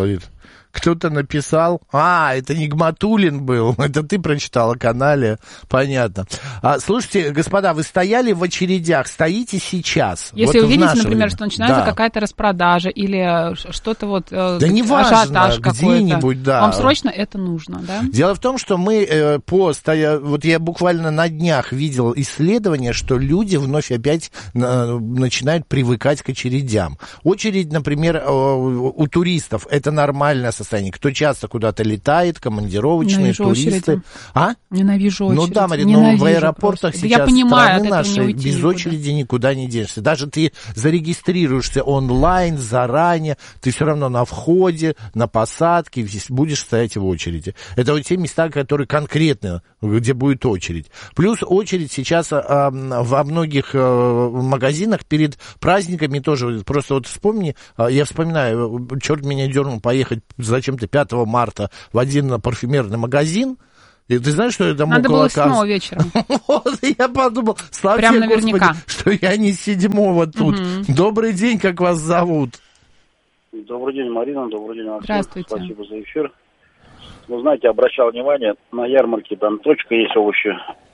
Кто-то написал. Это Нигматуллин был. Это ты прочитал о канале. Понятно. Слушайте, господа, вы стояли в очередях, стоите сейчас? Если вот увидите, например, что начинается какая-то распродажа или что-то вот... Да неважно, ажиотаж где-нибудь, да. Вам срочно это нужно, да? Дело в том, что мы вот я буквально на днях видел исследование, что люди вновь опять начинают привыкать к очередям. Очередь, например, у туристов, это нормальное состояние. Кто часто куда-то летает, командировочные, туристы. Ненавижу очередь. Ну да, Марина, в аэропортах просто. Сейчас страны нашей без очереди никуда не денешься. Даже ты зарегистрируешься онлайн заранее, ты все равно на входе, на посадке будешь стоять в очереди. Это вот те места, которые конкретно, где будет очередь. Плюс очередь сейчас во многих магазинах перед праздниками тоже. Просто вот вспомни, я вспоминаю, черт меня дернул поехать зачем-то 5 марта в один парфюмерный магазин. И ты знаешь, что я там надо было 7 вечером. Вот, я подумал, слава прям тебе, наверняка. Господи, что я не 7 тут. Добрый день, как вас зовут? Добрый день, Марина, добрый день, Антон. Здравствуйте. Спасибо за эфир. Вы знаете, обращал внимание, на ярмарке там точка есть овощи.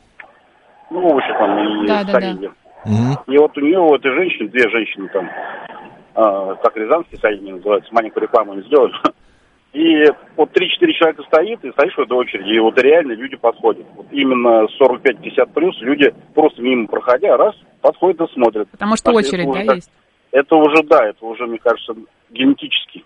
Ну, овощи там и соленья. И вот у нее, у этой женщины, 2 женщины там, как рязанские соленья называются, маленькую рекламу не сделали. И вот 3-4 человека стоит, и стоишь в этой очереди, и вот реально люди подходят. Вот именно 45-50 плюс люди просто мимо проходя, раз, подходят и смотрят. Потому что очередь, да, есть? Это уже, мне кажется, генетически.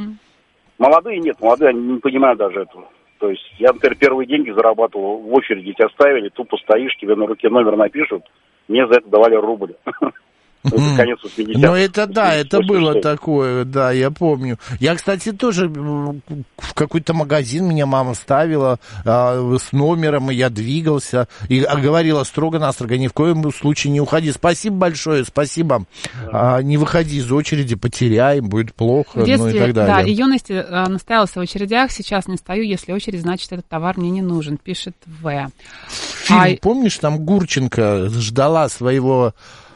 Молодые нет, молодые, они не понимают даже этого. То есть я, например, первые деньги зарабатывал в очереди, тебя ставили, тупо стоишь, тебе на руке номер напишут, мне за это давали рубль. Это конец 80-х. Ну, это да, это было такое, да, я помню. Я, кстати, тоже в какой-то магазин меня мама ставила с номером, и я двигался, и говорила строго-настрого, ни в коем случае не уходи. Спасибо большое, спасибо. Не выходи из очереди, потеряем, будет плохо, в детстве, ну и так далее. Да, и юности наставился в очередях, сейчас не стою, если очередь, значит, этот товар мне не нужен, пишет В. Фильм, помнишь, там Гурченко ждала своего...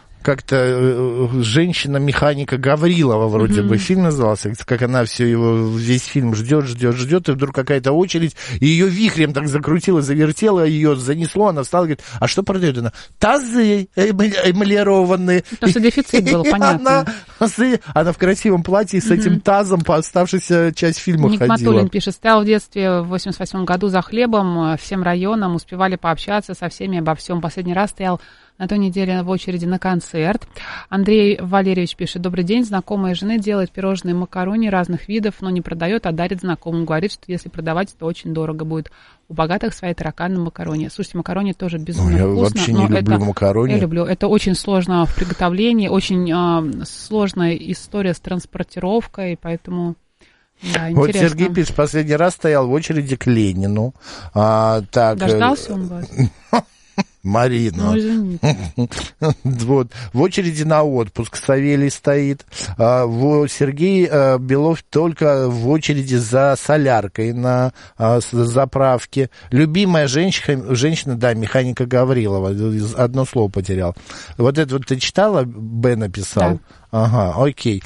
Как-то женщина-механика Гаврилова вроде бы фильм назывался, как она весь фильм ждет, и вдруг какая-то очередь, и ее вихрем так закрутило, завертело, ее занесло, она встала и говорит, а что продает она? Тазы эмалированные. Потому что дефицит был, понятно. Она в красивом платье с этим тазом по оставшейся часть фильма ходила. Нигматуллин пишет, стоял в детстве в 88 году за хлебом, всем районам, успевали пообщаться со всеми обо всем. Последний раз стоял на той неделе в очереди на концерт. Андрей Валерьевич пишет, добрый день, знакомая жены делает пирожные макарони разных видов, но не продает, а дарит знакомым. Говорит, что если продавать, то очень дорого будет. У богатых свои тараканы макарони. Слушайте, макарони тоже безумно вкусно. Я вообще не люблю макарони. Я люблю. Это очень сложно в приготовлении, очень сложная история с транспортировкой, поэтому... Да, вот Сергей пишет, последний раз стоял в очереди к Ленину. Дождался он вас? Марина. Ну, извините. Вот. В очереди на отпуск Савелий стоит. Сергей Белов только в очереди за соляркой на заправке. Любимая женщина, да, механика Гаврилова. Одно слово потерял. Вот это вот ты читала? Б написал. Да. Ага, окей.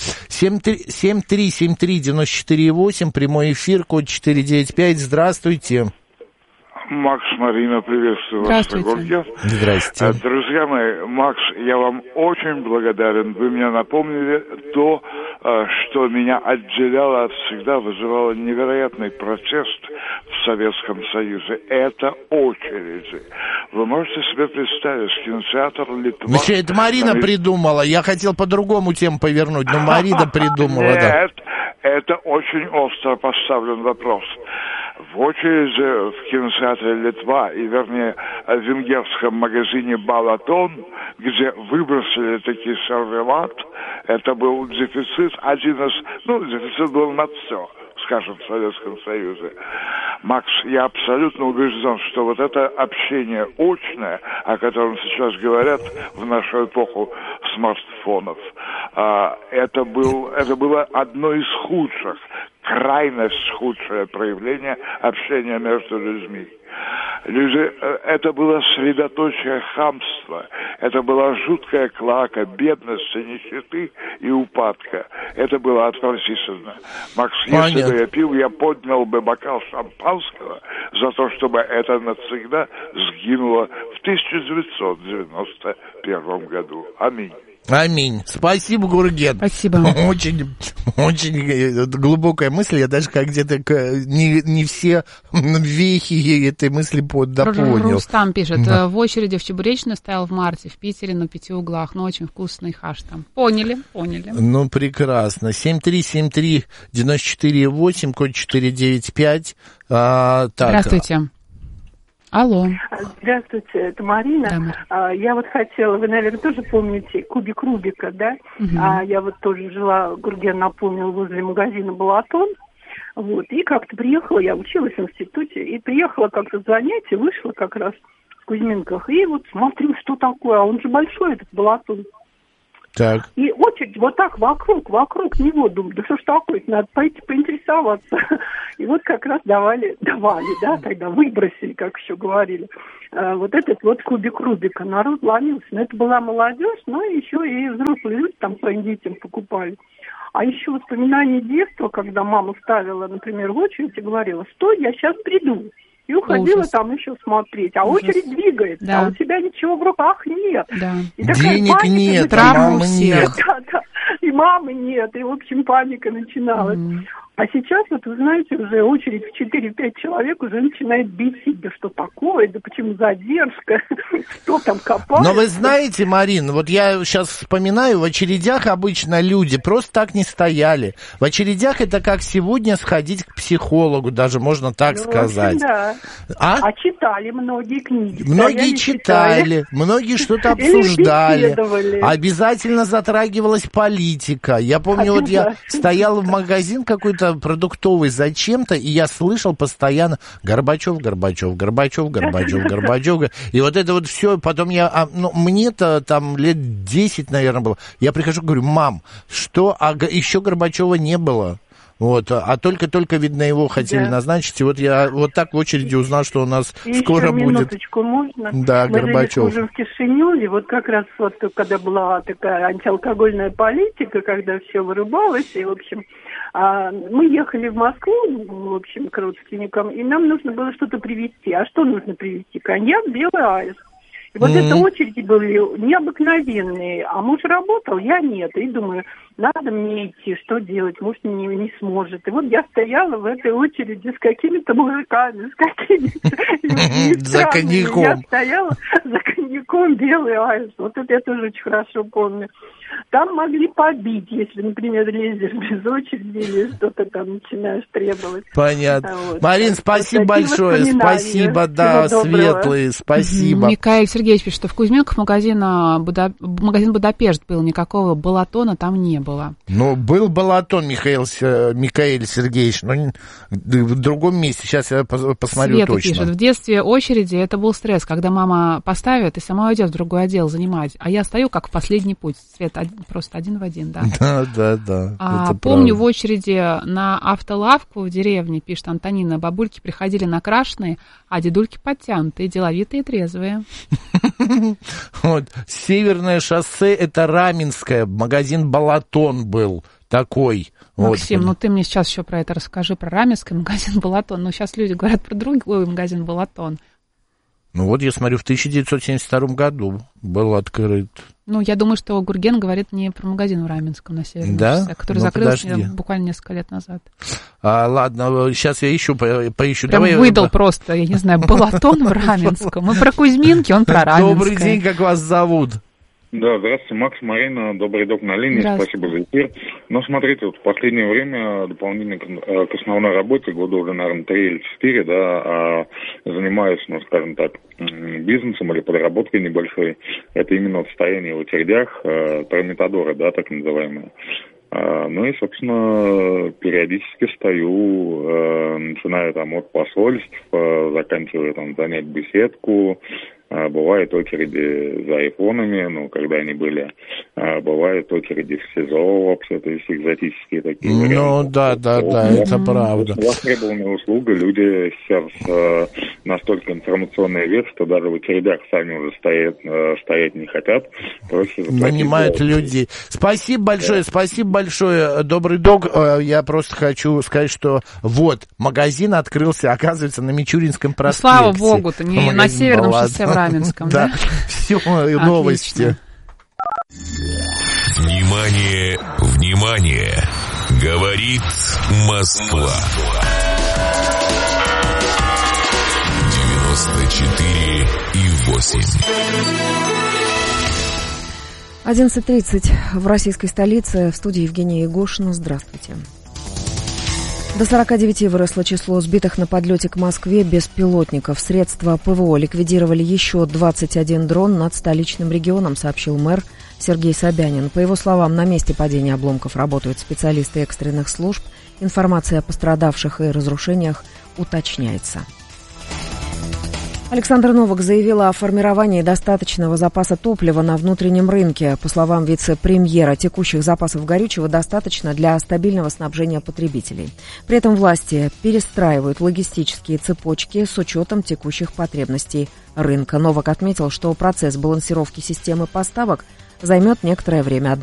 7373948, прямой эфир, код 495. Здравствуйте. Макс, Марина, приветствую вас в Гурге. Здрасте. Друзья мои, Макс, я вам очень благодарен. Вы мне напомнили то, что меня отделяло, всегда вызывало невероятный протест в Советском Союзе. Это очереди. Вы можете себе представить, кинотеатр Литва... Это Марина придумала. Я хотел по-другому тему повернуть, но Марина придумала. Нет, это очень остро поставлен вопрос. В очереди в кинотеатре Литва, и вернее в венгерском магазине Балатон, где выбросили таки сервелат, это был дефицит, дефицит был на все, скажем, в Советском Союзе. Макс, я абсолютно убежден, что вот это общение очное, о котором сейчас говорят в нашу эпоху смартфонов, это было одно из худших, крайность худшее проявление общения между людьми. Это было средоточие хамства. Это была жуткая клака бедности, нищеты и упадка. Это было отвратительно. Макс, если бы я пил, я поднял бы бокал шампанского за то, чтобы это навсегда сгинуло в 1991 году. Аминь. Аминь. Спасибо, Гурген. Спасибо. Очень глубокая мысль. Я даже как где-то не все вехи этой мысли допонял. Рустам пишет, Да. в очереди в Чебуречную стоял в марте, в Питере на 5 углах. Ну, очень вкусный хаш там. Поняли. Ну, прекрасно. 7373948, код 495. Здравствуйте. Алло. Здравствуйте, это Марина. Я вот хотела, вы, наверное, тоже помните кубик Рубика, да? Я вот тоже жила, Гурген напомнил, возле магазина «Балатон». Вот, и как-то приехала, я училась в институте, и приехала как-то с занятия, вышла как раз в Кузьминках, и вот смотрю, что такое, а он же большой, этот «Балатон». Так. И очередь вот так вокруг него, думаю, да что ж такое, надо пойти поинтересоваться. И вот как раз давали, да, тогда выбросили, как еще говорили, вот этот вот кубик Рубика. Народ ломился, но это была молодежь, но еще и взрослые люди там своим детям покупали. А еще воспоминания детства, когда мама ставила, например, в очередь и говорила, стой, я сейчас приду. И уходила там еще смотреть. А очередь двигается, а у тебя ничего в руках нет. Да. И такая денег паника нет, начиналась. мамы нет. Да. И мамы нет, и, в общем, паника начиналась. А сейчас, вот вы знаете, уже очередь в 4-5 человек уже начинает бесить. Да что такое, да почему задержка, что там копают. Но вы знаете, Марин, вот я сейчас вспоминаю, в очередях обычно люди просто так не стояли. В очередях это как сегодня сходить к психологу, даже можно так сказать. Да. А читали многие книги. Многие читали, многие что-то обсуждали. Обязательно затрагивалась политика. Я помню, вот я стоял в магазин какой-то продуктовый зачем-то, и я слышал постоянно Горбачев. И вот это вот все, потом я, мне-то там лет 10, наверное, было. Я прихожу, говорю, мам, что, еще Горбачева не было. Вот, а только, видно, его хотели назначить, и вот я вот так в очереди узнал, что у нас и скоро еще будет. Минуточку можно? Да, Мы Горбачев. жили в Кишиневе, вот как раз вот, когда была такая антиалкогольная политика, когда все вырубалось, и, в общем, мы ехали в Москву, в общем, к родственникам, и нам нужно было что-то привезти. А что нужно привезти? Коньяк, белый аист. И вот это очереди были необыкновенные. А муж работал, я нет. И думаю, надо мне идти, что делать? Муж не сможет. И вот я стояла в этой очереди с какими-то мужиками, с какими-то... За коньяком. Я стояла за коньяком, белый аист. Вот это я тоже очень хорошо помню. Там могли побить, если, например, лезешь без очереди или что-то там начинаешь требовать. Понятно. Вот. Марин, спасибо большое. Спасибо, да, светлые, спасибо. Микаэль Сергеевич пишет, что в Кузьминках магазин «Будапешт» был, никакого Балатона там не было. Ну, был Балатон, Микаэль Сергеевич, но в другом месте. Сейчас я посмотрю Света точно. пишет, в детстве очереди это был стресс, когда мама поставит и сама уйдет в другой отдел занимать. А я стою как в последний путь. Света, просто один в один, да? Да. Помню, в очереди на автолавку в деревне, пишет Антонина, бабульки приходили накрашенные, а дедульки подтянутые, деловитые и трезвые. Вот. Северное шоссе, это Раменское, магазин «Балатон» был такой. Максим, ну ты мне сейчас еще про это расскажи, про Раменское, магазин «Балатон». Ну, сейчас люди говорят про другой магазин «Балатон». Ну вот, я смотрю, в 1972 году был открыт. Ну, я думаю, что Гурген говорит не про магазин в Раменском на Северном шоссе, который закрылся буквально несколько лет назад. Ладно, сейчас я поищу. Прям выдал просто, я не знаю, Балатон в Раменском. Мы про Кузьминки, он про Раменское. Добрый день, как вас зовут? Да, здравствуйте, Макс, Марина, добрый док на линии, спасибо за эфир. Но смотрите, вот в последнее время дополнительно к основной работе, года уже, наверное, 3 или 4, да, занимаюсь, ну, скажем так, бизнесом или подработкой небольшой. Это именно состояние в очередях, трамитадоры, да, так называемые. Ну и, собственно, периодически стою, начиная там от посольств, заканчивая там занять беседку, Бывают очереди за айфонами, ну, когда они были. Бывают очереди в СИЗО вообще, то есть экзотические такие варианты. Ну, да, это правда. Востребованная услуга, люди сейчас настолько информационный век, что даже в очередях сами уже стоять не хотят. Нанимают людей. Спасибо большое, добрый дог. Я просто хочу сказать, что вот, магазин открылся, оказывается, на Мичуринском проспекте. Слава богу-то, не на Северном шоссе в Раменском, да? Все, новости. Внимание, внимание! Говорит Москва. 94,8. 11:30 в российской столице. В студии Евгения Егошина. Здравствуйте. До 49 выросло число сбитых на подлете к Москве беспилотников. Средства ПВО ликвидировали еще 21 дрон над столичным регионом, сообщил мэр Сергей Собянин. По его словам, на месте падения обломков работают специалисты экстренных служб. Информация о пострадавших и разрушениях уточняется. Александр Новак заявил о формировании достаточного запаса топлива на внутреннем рынке. По словам вице-премьера, текущих запасов горючего достаточно для стабильного снабжения потребителей. При этом власти перестраивают логистические цепочки с учетом текущих потребностей рынка. Новак отметил, что процесс балансировки системы поставок займет некоторое время.